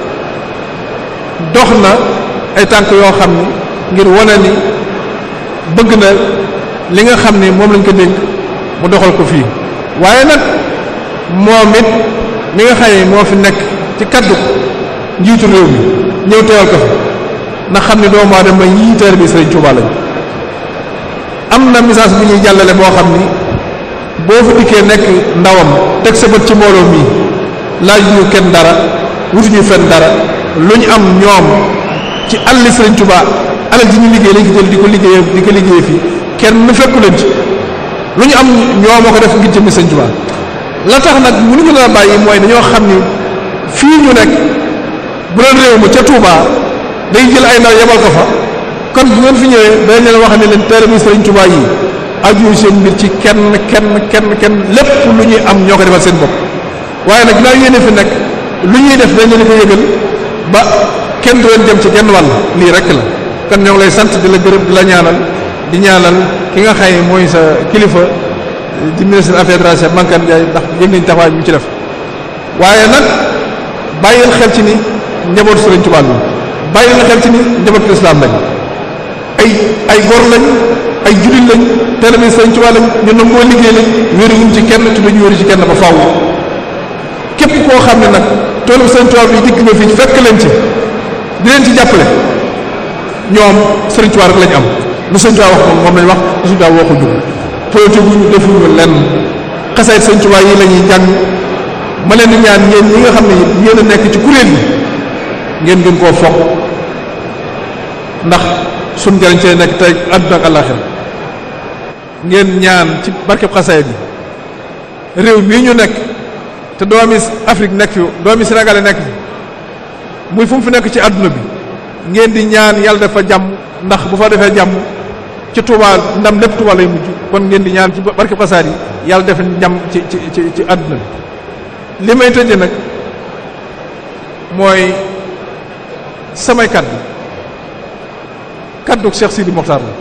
dox na ay tànk yoo xam ne ngir wane ni bëgg na li nga xam ne moom lañ ko dénk mu doxal ko fii waaye nag moom it mi nga xaye moo fi nekk ci kaddu njiitu réew mi ñëw teewal ko fi ndax xam ne doomu aadama yii teer bi Sëriñ Tuubaa lañ am na message bu ñuy jàllale boo xam ni boo fa dikkee nekk ndawam teg sa bët ci mbooloo mii laaj ñu kenn dara wutuñu fenn dara lu ñu am ñoom ci àlli Sëriñ Tuubaa alal ji ñu liggéey lañ ko jël di ko liggéey di ko liggéey fii kenn fekku leen ci lu ñu am ñoo moo ko def ngir jëmmi Sëriñ Tuubaa la tax nag mënuñu la bàyyi mooy dañoo xam ni fii ñu nekk bu leen réew mi ca Touba day jël ay ndaw yebal ko fa kon bu ngeen fi ñëwee dañ leen wax ne leen taalibe Sëriñ Tuubaa yi aju seen mbir ci kenn kenn kenn kenn lépp lu ñuy am ñoo ko defal seen bopp waaye nag ginnaaw yéene fi nekk lu ñuy def dañ leen ko yëgal ba kenn du leen jëm ci genn wàll lii rek la kon ñoo ngi lay sant di la gërëm di la ñaanal di ñaanal ki nga xaye mooy sa kilifa di ministre affaires étrangères Mankane Ndiaye ndax yëg nañ taxawaay bi mu ci def waaye nag bàyyil xel ci ni njabootu Sëriñ Tuubaa bi bàyyil xel ci ni njabootu lislaam lañ ay ay góor lañ ay jullit lañ taalibe Sëriñ Tuubaa lañ ñu nangoo liggéey lañ wéeruwuñ ci kenn te duñu wéeru ci kenn ba faaw képp koo xam ne nag toolu Sëriñ Tuubaa bi dikk nga fii fekk leen ci di leen ci jàppale ñoom Sëriñ Tuubaa rek lañ am lu Sëriñ Tuubaa wax moom moom lañ wax lu Sëriñ Tuubaa waxu ñu politique bu ñu defuñu lenn xasaayit Sëriñ Tuubaa yi la ñuy jàng ma leen di ñaan yéen ñi nga xam ne yéen a nekk ci kuréel yi ngeen gën koo foog ndax suñ njëriñ cee nekk tey àdduna ak àllaaxira ngeen ñaan ci barkeb xasaayit yi réew mii ñu nekk te doomi Afrique nekk fi doomi Sénégal nekk fi muy fu mu fi nekk ci àdduna bi ngeen di ñaan yàlla dafa jàmm ndax bu fa defee jàmm ci Touba ndam lépp Touba lay mujj kon ngeen di ñaan ci barke xasaayid yi yàlla def njam ci ci ci ci àdduna bi li may tëjee nag mooy samay kaddu kaddu Cheikh Sidi Mokhtar la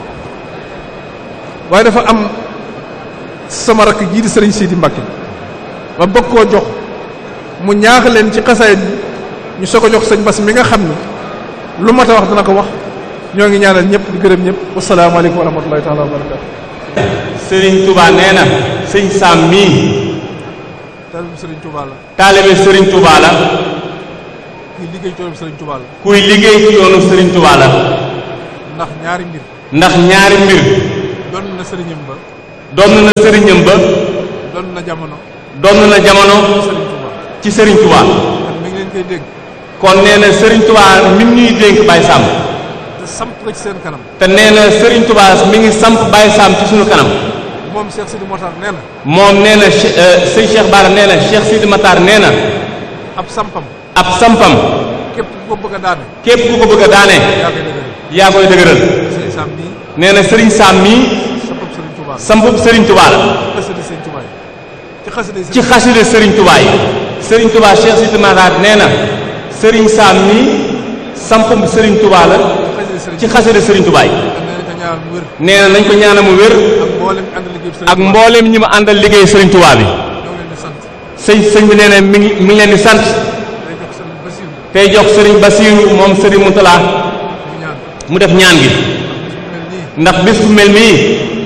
waaye dafa am sama rakk jii di sëriñ Sidi Mbacke ma bëgg koo jox mu ñaax leen ci xasaayid bi ñu soog a jox sëñ Bass mi nga xam ni lu mat a wax dana ko wax ñoo ngi ñaanal ñëpp di gërëm ñëpp wasalaamaaleykum wa rahmatulahi taala wa barakatu. Serigne Touba nee na sëñ Sam mii. taalibe Serigne Touba la. taalibe Serigne Touba la. kuy liggéey ci yoonu Serigne Touba la. kuy liggéey ci yoonu Serigne Touba la. ndax ñaari mbir. ndax ñaari mbir. doon na sëriñam ba. doon na sëriñam ba. doon na jamono. doon na jamono. ci Serigne Touba. kon mi ngi leen koy dégg. kon nee na Serigne Touba mi ngi ñuy dénk Baye Sam. te samp ko ci seen kanam. te nee na Serigne Touba mi ngi samp Baye Sam ci suñu kanam. moom Cheikh Sidi Mokhtar nee na. moom nee na sëñ Cheikh Bara nee na Cheikh Sidi Mokhtar nee na. ab sampam. ab sampam. képp ku ko bëgg a daane. képp ku ko bëgg a daane. yaa koy dëgëral. yaa koy dëgëral. Serigne Sam mii. nee na Serigne Sam mii. sampub Serigne Touba la. sampub Serigne Touba la. xasida Serigne Touba yi. ci xasida ci xasida Serigne Touba yi. Serigne Touba Cheikh Sidi Mokhtar nee na. Serigne Sam mii sampub Serigne Touba la. ci xasida Serigne Touba yi. nee na nañ ko ñaanal mu wér. ak mboolem ñi ma àndal liggéey Serigne Touba bi. sëñ sëñ bi nee na mi ngi mi ngi leen di sant. tey jox Serigne Bassirou moom Serigne Moutala mu def ñaan gi. ndax bis bu mel nii.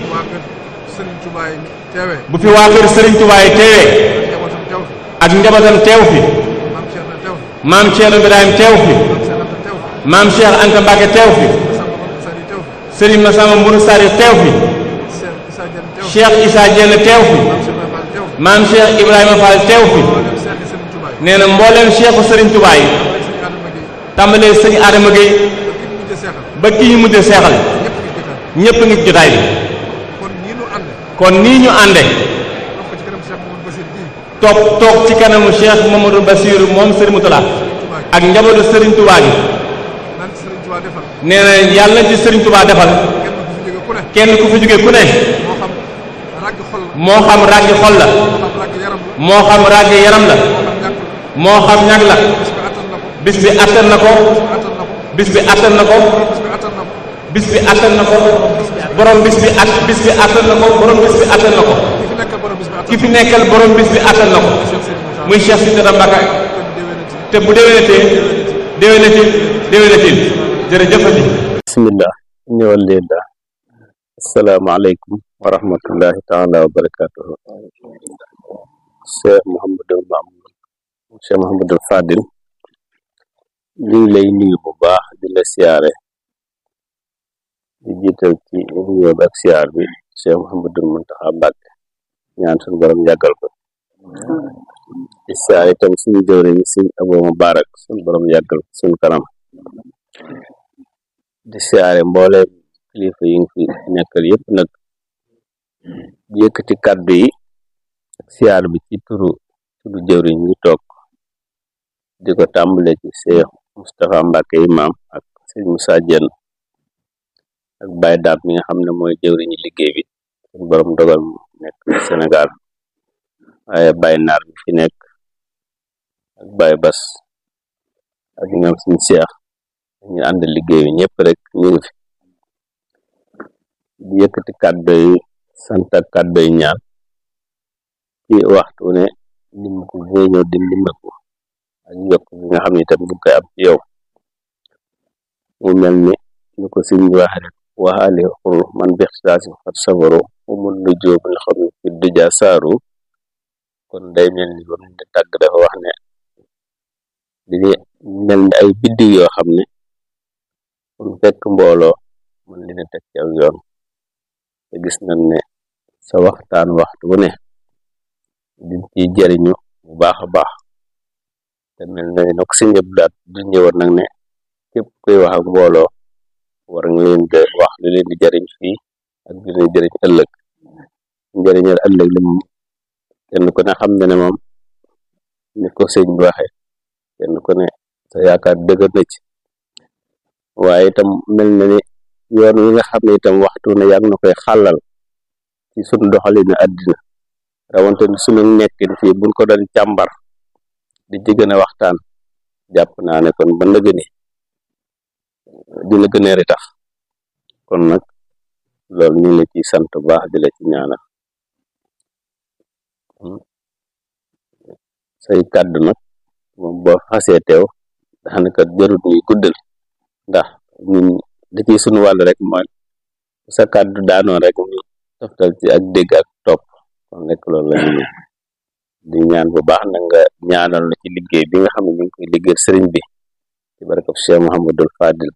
bu fi waa kër Serigne Touba yi teewee. ak njabootam teew fi. maam Thierno Birahim teew fi. maam Cheikh Anta Mbacke teew fi. Serigne Massamba Mbourou Sari teew fi. Cheikh Issa Diène teew fi. maam Cheikh Ibrahima Fall teew fi. nee na mbooleem Cheikhu Serigne Touba yi. tàmbalee sëñ Adama Gueye. ba kii ñu mujj seexal. ñëpp ngi jotaay bi. kon nii ñu ànde. toog toog ci kanamu Cheikh Mamadou Bassirou moom Serigne Moutala. ak njabootu Serigne Touba gi. nee na yàlla ci Serigne Touba defal. kenn ku fi jóge ku ne. moo xam ràggi xol la. moo xam ràggi yaram la. moo xam ñag la. bis bi attan na ko. bis bi attan na ko. bis bi attan na ko. borom bis bi at bis bi attan na ko borom bis bi attan na ko. ki fi nekkal borom bis bi attan na ko. muy Cheikh Sidi Mbacke. te bu déwénatee déwénatee déwénatee jërëjëfati. bismillah ñëwal leen daal. asalaamaaleykum wa rahmatullahi taala wa barakatuhu. Cheikh Mouhamadou Mamoun Cheikh Mouhamadou Fadil ñu ngi lay nuyu bu baax di la siyaare di jiital ci nuyoo ak siyaar bi Cheikh Mouhamadou Mountakha Mbacké ñaan suñu borom yàggal ko di siyaare itam suñu jëwriñ suñu Abou Mubarak suñu borom yàggal ko suñu kanam di siyaare mbooleem kilifa yi nga fi nekkal yëpp nag di yëkkati kàddu yi ak siyaar bi ci turu turu jëwriñ ñi toog di ko tàmbale ci Cheikh Moustapha Mbacké imam ak sëñ Moussa Diène ak Baye Dame mi nga xam ne mooy jëwriñu liggéey bi suñu borom dogal mu nekk Sénégal waaye Baye Naar bi fi nekk ak Baye Bass ak ñoom suñu Cheikh ñu ànd liggéey bi ñëpp rek ñu ngi fi di yëkkati kàddu yi sant ak kàddu yi ñaan ci waxtu ne nim ko ngay ñëw di ndimbaku ak yokk bi nga xam ne itam bu koy am ci yow mu mel ni ñu ko suñ waxe rek waxaale xur man bextaasi fat safaro mu mun lu jóobu nga xam ne fi duja saaru kon day mel ni ba mu di tàgg dafa wax ne di mel ni ay biddiw yoo xam ne mun fekk mbooloo mun li na teg ci aw yoon te gis nañ ne sa waxtaan waxtu bu ne di ci jëriñu bu baax a baax te mel na ne ko si ñëpp daat du ñëwoon nag ne képp koy wax ak mbooloo war nga leen di wax lu leen di jëriñ fii ak lu leen di jëriñ ëllëg njëriñal ëllëg li moom kenn ku ne xam na ne moom ni ko sëñ bi waxe kenn ku ne sa yaakaar dëgër na ci waaye itam mel na ni yoon wi nga xam ne itam waxtu ne yaa ngi na koy xàllal ci sunu doxalinu àddina rawante ni sunu nekkin fii buñ ko doon càmbar di ci gën a waxtaan jàpp naa ne kon ba ndëgg ni di la gën a ri tax kon nag loolu ñu ngi la ciy sant bu baax di la ci ñaanal say kàddu nag moom boo xasee teew daanaka jarut ñuy guddal ndax ñun da ciy sunu wàll rek mooy sa kàddu daanoo rek ñu toftal ci ak dégg ak topp kon rek loolu la ñu di ñaan bu baax na nga ñaanal na ci liggéey bi nga xam ne ñu ngi koy liggéey sëriñ bi ci barkab Cheikh Mouhamadul Fadil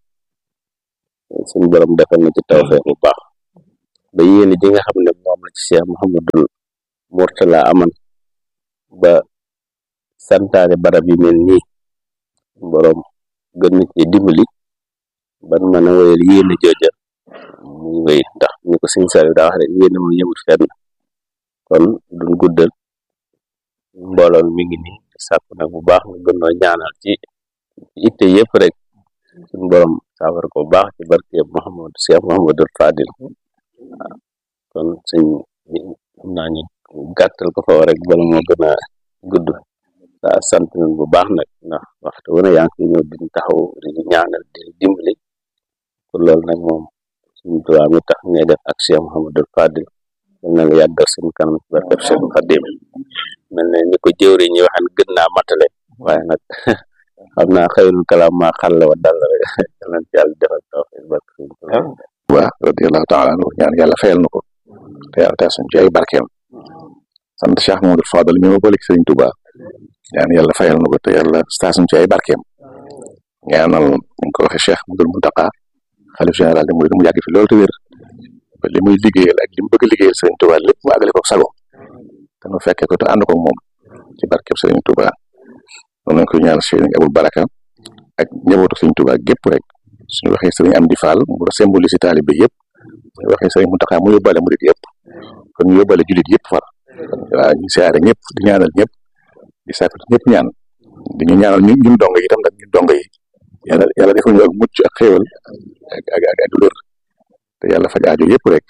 suñu borom defal na ci tawfeex bu baax ba yéene ji nga xam ne moom la ci Cheikh Mouhamadul Mourtala aman ba santaane barab yu mel nii borom gën na ci dimbali ban mën a wéyal yéene jooja muy wéy ndax ñu ko siñ sari daa wax rek yéene moom yëmut fenn kon duñ guddal mbooloo mi ngi nii sàkku nag bu baax nga gën noo ñaanal ci itte yëpp rek suñ borom saafar ko bu baax ci barke Mouhamad Cheikh Mouhamadul Fadil kon suñ xam naa ñu gàttal ko fa rek bala moo gën a gudd waa sant nañ bu baax nag ndax waxtu wu ne yaa ngi ñëw diñ taxaw diñu ñaanal di dimbali kon loolu nag moom suñu tubaab mi tax ngay def ak Cheikh Mouhamadul Fadil mel na la yàggal suñu kanam ci barkeb Cheikh Khadim mel na ni ko jëwri ñi waxan gën naa matale waaye nag xam naa xëyrul kalaam maa xàll wa dal rek yàlla ci yàlla defal tawfiq barke suñu tubaab waaw radiyallahu taala anhu ñaan yàlla fayal na ko te yàlla taas suñu ci ay barkeem sant Cheikh Mouhamadul Fadil mi ma boole ci Sëriñ Tuubaa ñaan yàlla fayal na ko te yàlla taas suñu ci ay barkeem ñaanal ñu ko waxee Cheikh Mouhamadul Mountakha xalif général de Mouride mu yàgg fi loolu te wér ba li muy liggéeyal ak li mu bëgg a liggéeyal Sëriñ Tuubaa lépp mu àggale ko sago te nu fekkee ko te ànd ko moom ci barkeem Sëriñ Tuubaa noonu lañ koy ñaanal Sëriñ Abul Baraka ak njabootu Sëriñ Tuubaa gépp rek suñu waxee Sëriñ Amdi Fall mu symbolise taalibe yëpp suñu waxee Sëriñ Mountakha mu yóbbaale murid yëpp kon ñu yóbbaale jullit yëpp far waaw ñu siyaare ñëpp di ñaanal ñëpp di sàkku ñëpp ñaan di ñu ñaanal ñun ñun dong yi itam nag ñun dong yi yàlla yàlla defal ñu ak mucc ak xéewal ak ak ak ak wér te yàlla faj aajo yëpp rek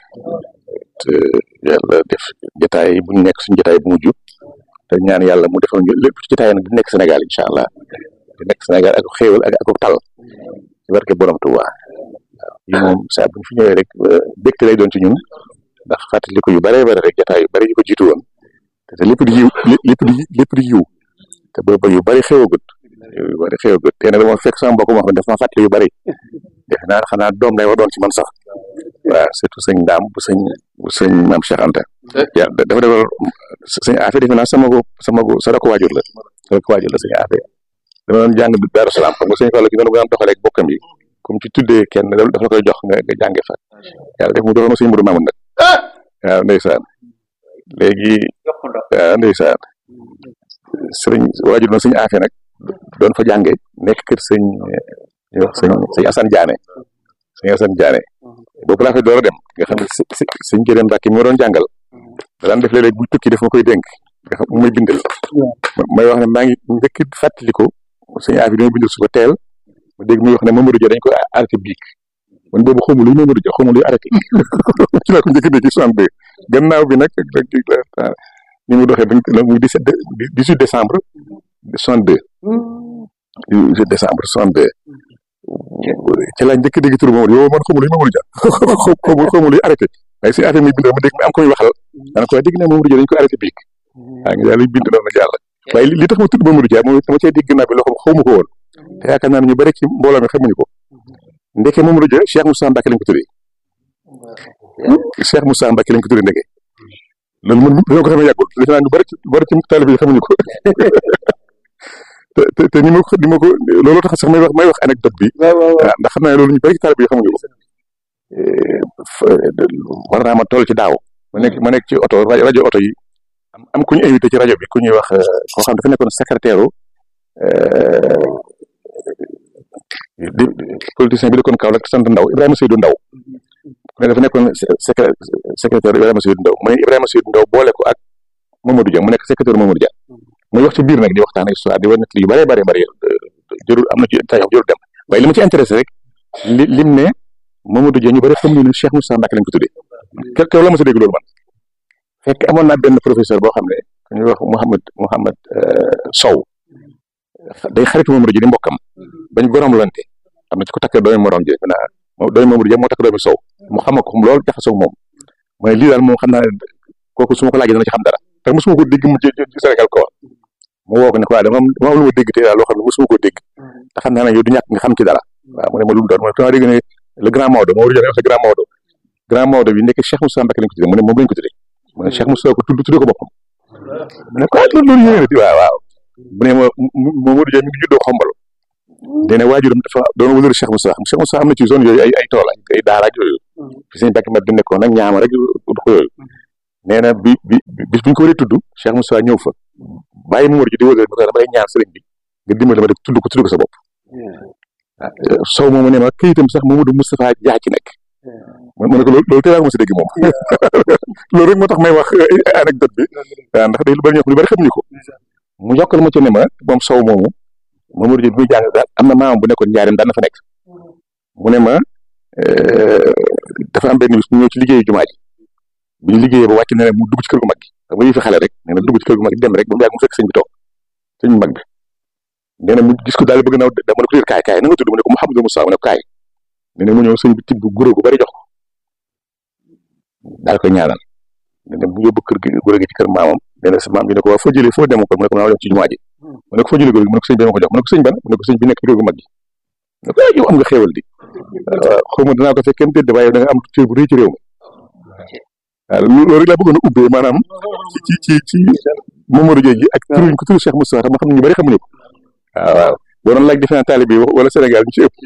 te yàlla def jotaay bu ñu nekk suñu jotaay bu mujj te ñaan yàlla mu defal ñu lépp ci jotaay nag di nekk Sénégal incha allah di nekk Sénégal ak xéewal ak ak tal ci barke borom Tuuba waaw yi moom saa bu ñu fi ñëwee rek bégte lay doon ci ñun ndax fàttali ko yu bare bare rek jotaay yu bari yu ko jiitu woon te lépp di yiw lépp di lépp di yiw te booba yu bari xewagut yu bari xewagut te nag dama fekk sama mbokk moo xam ne dafa ma fàttali yu bari defe naa xanaa doom lay war doon ci man sax waaw surtout sëñ Ndaam bu sëñ bu sëñ Maam Cheikh Anta ya dafa defal sëñ affaire defe naa sama ko sama ko sa ko waajur la sa ko waajur la sëñ affaire dama doon jàng Daaru Salaam xam nga sëñ Fallu ki doon gën a doxalee ak bokkam yi comme ci tuddee kenn dafa la koy jox nga nga jànge fa yàlla def mu joxoon ma sëñ Mudu Maamun nag waaw ndeysaan léegi waaw ndeysaan sëriñ waajur na sëñ affaire nag doon fa jànge nekk kër sëñ sëñ sëñ Assane Diané sëñ Assane Diané boobu laa fay door a dem nga xam ne sëñ Gédé Mbàkke mi ma doon jàngal da daan def léeg-léeg bu tukki def ma koy dénk nga xam mu may bindal may wax ne maa ngi njëkk fàttaliku sëñ affaire dama bindal suba teel ma dégg muy wax ne Mamadou Dia dañ ko arrêté biig man boobu xawma luy Mamadou Dia xawma luy arrêté ci laa ko njëkk dégg ci soixante-deux gannaaw bi nag rek ni mu doxee dañ nag muy dix-sept dix-huit décembre soixante-deux dix-huit décembre soixante-deux ci laa njëkk dégg turu Mamadou yow man xawma luy Mamadou Dia xawma xawma luy arrêté waaye si affaire mi bind ma dégg am koy waxal dana ko dégg ne Mamadou Dia dañ ko arrêté biig waa ngi daal bind noonu jàll waaye li tax ma tudd Mamadou Dia moom dama cee dégg gannaaw bi loo xam xawma ko woon te yaakaar naa ne ñu bari ci mbooloo mi xamuñu ko ndeke Mamadou Dia Cheikh Moussa Mbacke lañ ko tuddee Cheikh Moussa Mbacke lañ ko tuddee ndeke loolu man dañoo ko xamee yàggul defe naa ñu bari ci bari ci taalibe yi xamuñu ko te te te ni ma ko ni ma ko looloo tax sax may wax may wax anecdote bi ndax xam naa ne loolu ñu bari ci taalibe yi xamuñu ko war naa ma toll ci daaw ma nekk ma nekk ci oto rajo oto yi am am ku ñu invité ci rajo bi ku ñuy wax koo xam dafa nekkoon secrétaire di politicien bi dëkkoon Kaolack sant Ndaw Ibrahima Seydou Ndaw ne dafa nekkoon secrétaire Ibrahima Seydou Ndaw mu ne Ibrahima Seydou Ndaw boole ko ak Mamadou Dia mu nekk secrétaire Mamadou Dia muy wax ci biir nag di waxtaan histoire di war nit yu bare bare bare jërul am na ci tay wax jërul dem waaye li ma ci intéressé rek li lim ne Mamadou Dia ñu bari xam ñu ne Cheikh Moussa Mbacke lañ ko tuddee kew kew la ma sa dégg loolu man fekk amoon naa benn professeur boo xam ne ñuy wax Mouhamad Mouhamad Sow day xaritu Mamadou Dia di mbokkam bañ gorom lante am na ci ko takkee doomi morom ji na doomi Mamadou Dia moo takk doomi Sow mu xam ko loolu jaxasoo moom mooy lii daal moom xam naa ne kooku su ma ko laajee dana ci xam dara te mosuma ko dégg mu ci Sénégal ko mu woo ko ne ko waaw dama dama am lu ma dégg te daal loo xam ne mosuma ko dégg te xam naa ne yow du ñàkk nga xam ci dara waaw mu ne ma lu mu doon mu ne dama dégg ne le grand Maodo moo war a wax grand Maodo grand Maodo bi nekk Cheikh Moussa Mbacké lañ ko tuddee mu ne moom lañ ko tuddee mu ne Cheikh Moussa ko tudd tuddee ko boppam mu ne ko loolu loolu yéene di waaw waaw mu ne ma Mamadou Dia mi ngi juddoo Xombal dene waajuram dafa doon wëlëru Cheikh Moussa Cheikh Moussa am na ci zone yooyu ay ay tool ay daara ak yooyu fi sëñ Mbàkke mat di nekkoon nag ñaama rek du ko yooyu nee na bi bi bis bu ñu ko waree tudd Cheikh Moussa ñëw fa bàyyi Mamadou Dia di wëlëru ko dama lay ñaan sëriñ bi nga dimbali ma rek tudd ko tudd ko sa bopp Sow moomu ne ma këyitam sax Mamadou Moustapha Dia ci nekk mu ne ko loolu loolu tey laa ko mos a dégg moom loolu rek moo tax may wax anecdote bi waaw ndax day lu bari ñoo xam lu bari xamuñu ko mu yokkal ma ci ne ma moom Sow moomu Mamadou Dia bi muy jàng daal am na maamam bu nekkoon njaareem daan na fa nekk mu ne ma dafa am benn bis mu ñëw ci liggéeyu jumaa ji bi ñu liggéeyee ba wàcc ne mu dugg ci kër gu mag gi xam nga yëfi xale rek nee na dugg ci kër gu mag gi dem rek ba mu yàgg mu fekk sëñ bi toog sëñ bu mag bi nee na mu gis ko daal bëgg na dama ne ko kaay kaay na nga tudd mu ne ko Mouhamadou Moussa mu ne ko kaay nee na mu ñëw sëñ bi tibb guro gu bari jox ko daal koy ñaanal nee na mu yóbbu kër gi guro gi ci kër maamam nee na sa maam bi ne ko waa foo jëlee foo dem ko mu ne ko maa jox ci jumaa ji mu ne ko foo jëlee guro gi mu ne ko sëñ bi ma ko jox mu ne ko sëñ ban mu ne ko sëñ bi nekk ci kër gu mag gi mu ne ko yow am nga xéewal di xaw ma dinaa ko fekk kenn dédd waaye da nga am cër bu rëy ci réew mi waaw loolu rek laa bëggoon a ubbee maanaam ci ci ci Mamadou Dia ji ak turuñ ko turu Cheikh Moustapha ma xam ne ñu bari xamuñu ko waaw waaw boo doon laaj defe naa taalibe bi wala Sénégal ñu ci ëpp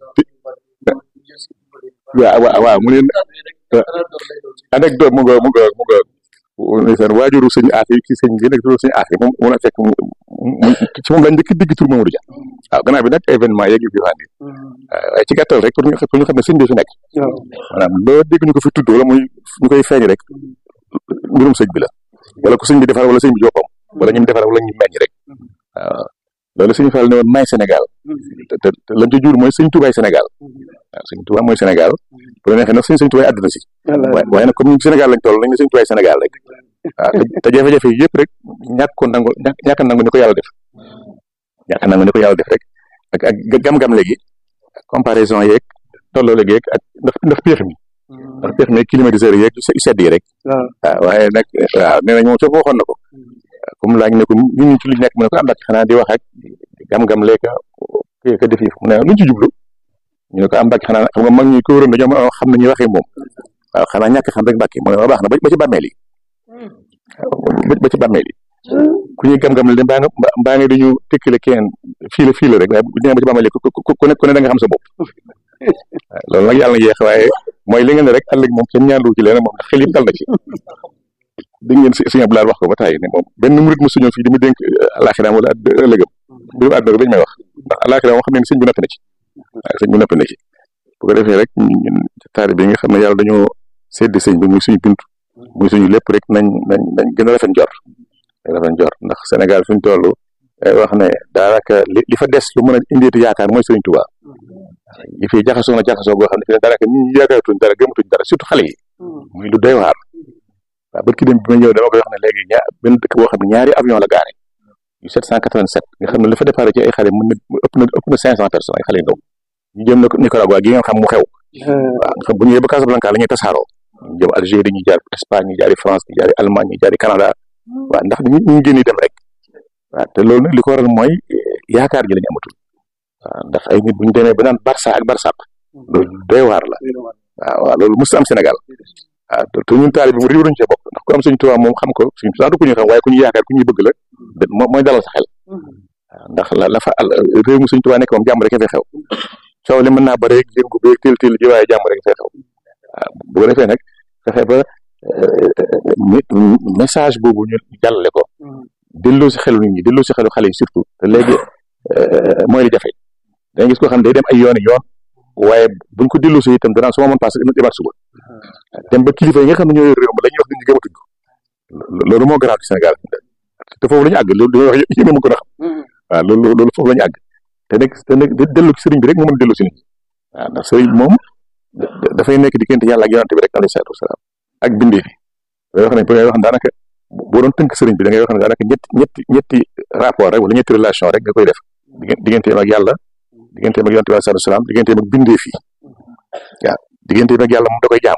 waaw waaw waaw mu leen anecdote mu nga mu nga mu nga ndeysaan waajuru sëñ Afi ci sëñ bi nekk turu sëñ Afi moom mun a fekk mu ci moom lañ njëkk digg tur Mamadou Dia waaw gannaaw bi nag événement yeeg yu fi fànni waaye ci gàttal rek pour ñu pour ñu xam ne sëñ bi fi nekk maanaam loo dégg ñu ko fi tudd wala muy ñu koy feeñ rek mbirum sëñ bi la wala ko sëñ bi defar wala sëñ bi joppam wala ñu defar wala ñu meññ rek waaw loolu sëñ Fall ne woon may Sénégal te te lañ ca jur mooy sëñ Toubaay Sénégal waaw sëñ Touba mooy Sénégal bu la neexee nag sëñ sëñ Toubaay àdduna si waaye nag comme ñu Sénégal lañ toll nañ ne sëñ Toubaay Sénégal rek waaw te jafe-jafe yi yëpp rek ñàkk ko nangu ñàkk nangu ni ko yàlla def ñàkk nangu ni ko yàlla def rek ak ak gam-gam léegi comparaison yeeg tolloo léegi ak ndax ndax péex mi ndax péex mi climatiseur yeeg sedd yi rek waaw waaye nag waaw nee nañ moom soo ko waxoon na ko comme laaj ne ko ñu ñu ci li nekk mu ne ko am xanaa di wax ak gam-gam léegi kii ka def yi mu ne luñ ci jublu ñu ne ko am Mbàkke xanaa xam nga mag ñi ko wëroon dañoo xam ne ñuy waxee moom waaw xanaa ñàkk xam rek Mbàkke mu ne ma baax na ba ci bàmmeel yi ba ci bàmmeel yi ku ñuy gam-gam le mbaa nga mbaa nga dañu tëkkale kenn fii la fii la rek waaye bu ñu ba ci bàmmeel yi ku ne ku ne da nga xam sa bopp loolu nag yàlla na yeex waaye mooy li nga ne rek ëllëg moom kenn ñaanlu ci leen moom ndax xel yëpp dal na ci dégg ngeen sëñ Abdoulaye wax ko ba tàyyi ne moom benn murit mu suñoon fii di mu dénk alaxiraam wala ëllëgam mbirum àdduna dañ may wax ndax alaxiraam moo xam ne sëñ bi noppi na ci waaw sëñ bi noppi na ci bu ko defee rek ñun taari bi nga xam ne yàlla dañoo sédd sëñ bi muy suñu bunt muy suñu lépp rek nañ nañ nañ gën a rafet njort rafet njort ndax Sénégal fi ñu toll wax ne daanaka li li fa des lu mën a indeeti yaakaar mooy Sëriñ Tuubaa yi fi jaxasoo na jaxasoo goo xam ne fi ne daanaka ñi yaakaaratuñ dara gëmatuñ dara surtout xale yi muy lu doy waar waaw bët ki dem bi ma ñëw dama koy wax ne léegi ñaar benn dëkk boo xam ne ñaari avion la gaare yu sept cent quatre-vingt-sept nga xam ne li fa départ ci ay xale mën na ëpp na ëpp na cinq cent personnes ay xale yu ndaw ñu jëm na Nicaragua gi nga xam mu xew waaw nga xam bu ñu yee ba Casablanca la ñuy tasaaroo ñu jëm Algérie ñu jaar Espagne ñu jaari France ñu jaari Allemagne ñu jaari Canada waaw ndax ñu ñu génn dem rek waaw te loolu nag li ko waral mooy yaakaar ji lañu amatul waaw ndax ay nit bu ñu demee ba naan Barça ak Barsaq loolu doy waar la waaw waaw loolu mos am Sénégal waaw te ñun taali bi mu réew duñu cee bokk ndax ku am Sëriñ Tuubaa moom xam ko Sëriñ Tuubaa du ku ñu xam waaye ku ñu yaakaar ku ñuy bëgg la mooy dalal sa xel waaw ndax la la fa réew mu Sëriñ Tuubaa nekk moom jàmm rek fay xew coow li mën naa ba rek yëngu beeg teel teel ji waaye jàmm rek fay xew waaw bu ko defee nag fexe ba message boobu ñu jàllale ko delloo si xelu nit ñi delloo si xelu xale yi surtout te léegi mooy li jafe danga gis koo xam ne day dem ay yooni yoon waaye buñ ko delloo si itam danaan su ma mën passé demaat suba dem ba kilifa yi nga xam ne ñoo yor réew mi la ñuy wax nit ñi gëmatuñ ko loolu moo garaaw ci Sénégal te foofu la ñu àgg loolu li may wax yéen a ma ko a xam waaw loolu loolu foofu la ñu àgg te nag te nag dellu ci sëriñ bi rek moo mën a dellu si nit ñi waaw ndax sëriñ bi moom dafay nekk diggante yàlla ak yonante bi rek alayhi salaatu wasalaam ak bindee fi da wax ne da ngay wax ne daanaka boo doon tënk sëriñ bi da ngay wax ne daanaka ñetti ñetti ñetti rapport rek wala ñetti relation rek nga koy def digganteem ak yàlla digganteem ak yonent bi sallallahu alayhi wasallam digganteem ak bindee fi waaw digganteem ak yàlla moom da koy jaamu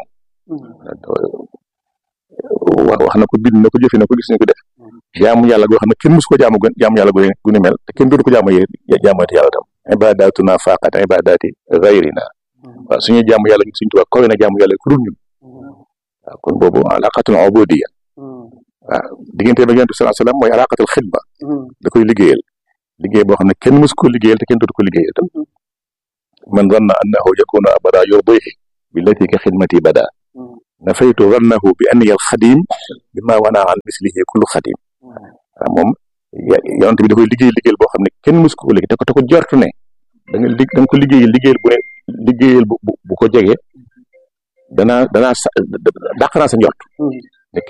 wax wax na ko bind na ko jëfe na ko gis na ko def jaamu yàlla goo xam ne kenn musu ko jaamu gën jaamu yàlla gu ni mel te kenn dootu ko jaamu yee jaamooti yàlla tam ibadatuna faqat ibadati ghayrina waaw suñu jaamu yàlla ñu suñu tubaab koy na jaamu yàlla ku dul ñun waaw kon boobu alaqatul ubudiyya waaw digganteem ak yonent bi sallallahu alayhi wasallam mooy alaqatul xidma da koy liggéeyal liggéey boo xam ne kenn musu ko liggéeyal te kenn dootu ko liggéeyal tam man zanna annahu yakunu abada yurdihi billati ka xidmati bada nafaytu zannahu bi anniya alxadim bima wana an mislihi kullu xadim waaw moom yonent bi da koy liggéey liggéeyal boo xam ne kenn musu ko liggéey te ko te ko jortu ne da nga da nga ko liggéeyal liggéeyal bu ne liggéeyal bu bu ko jege danaa danaa sa dàq naa sa njort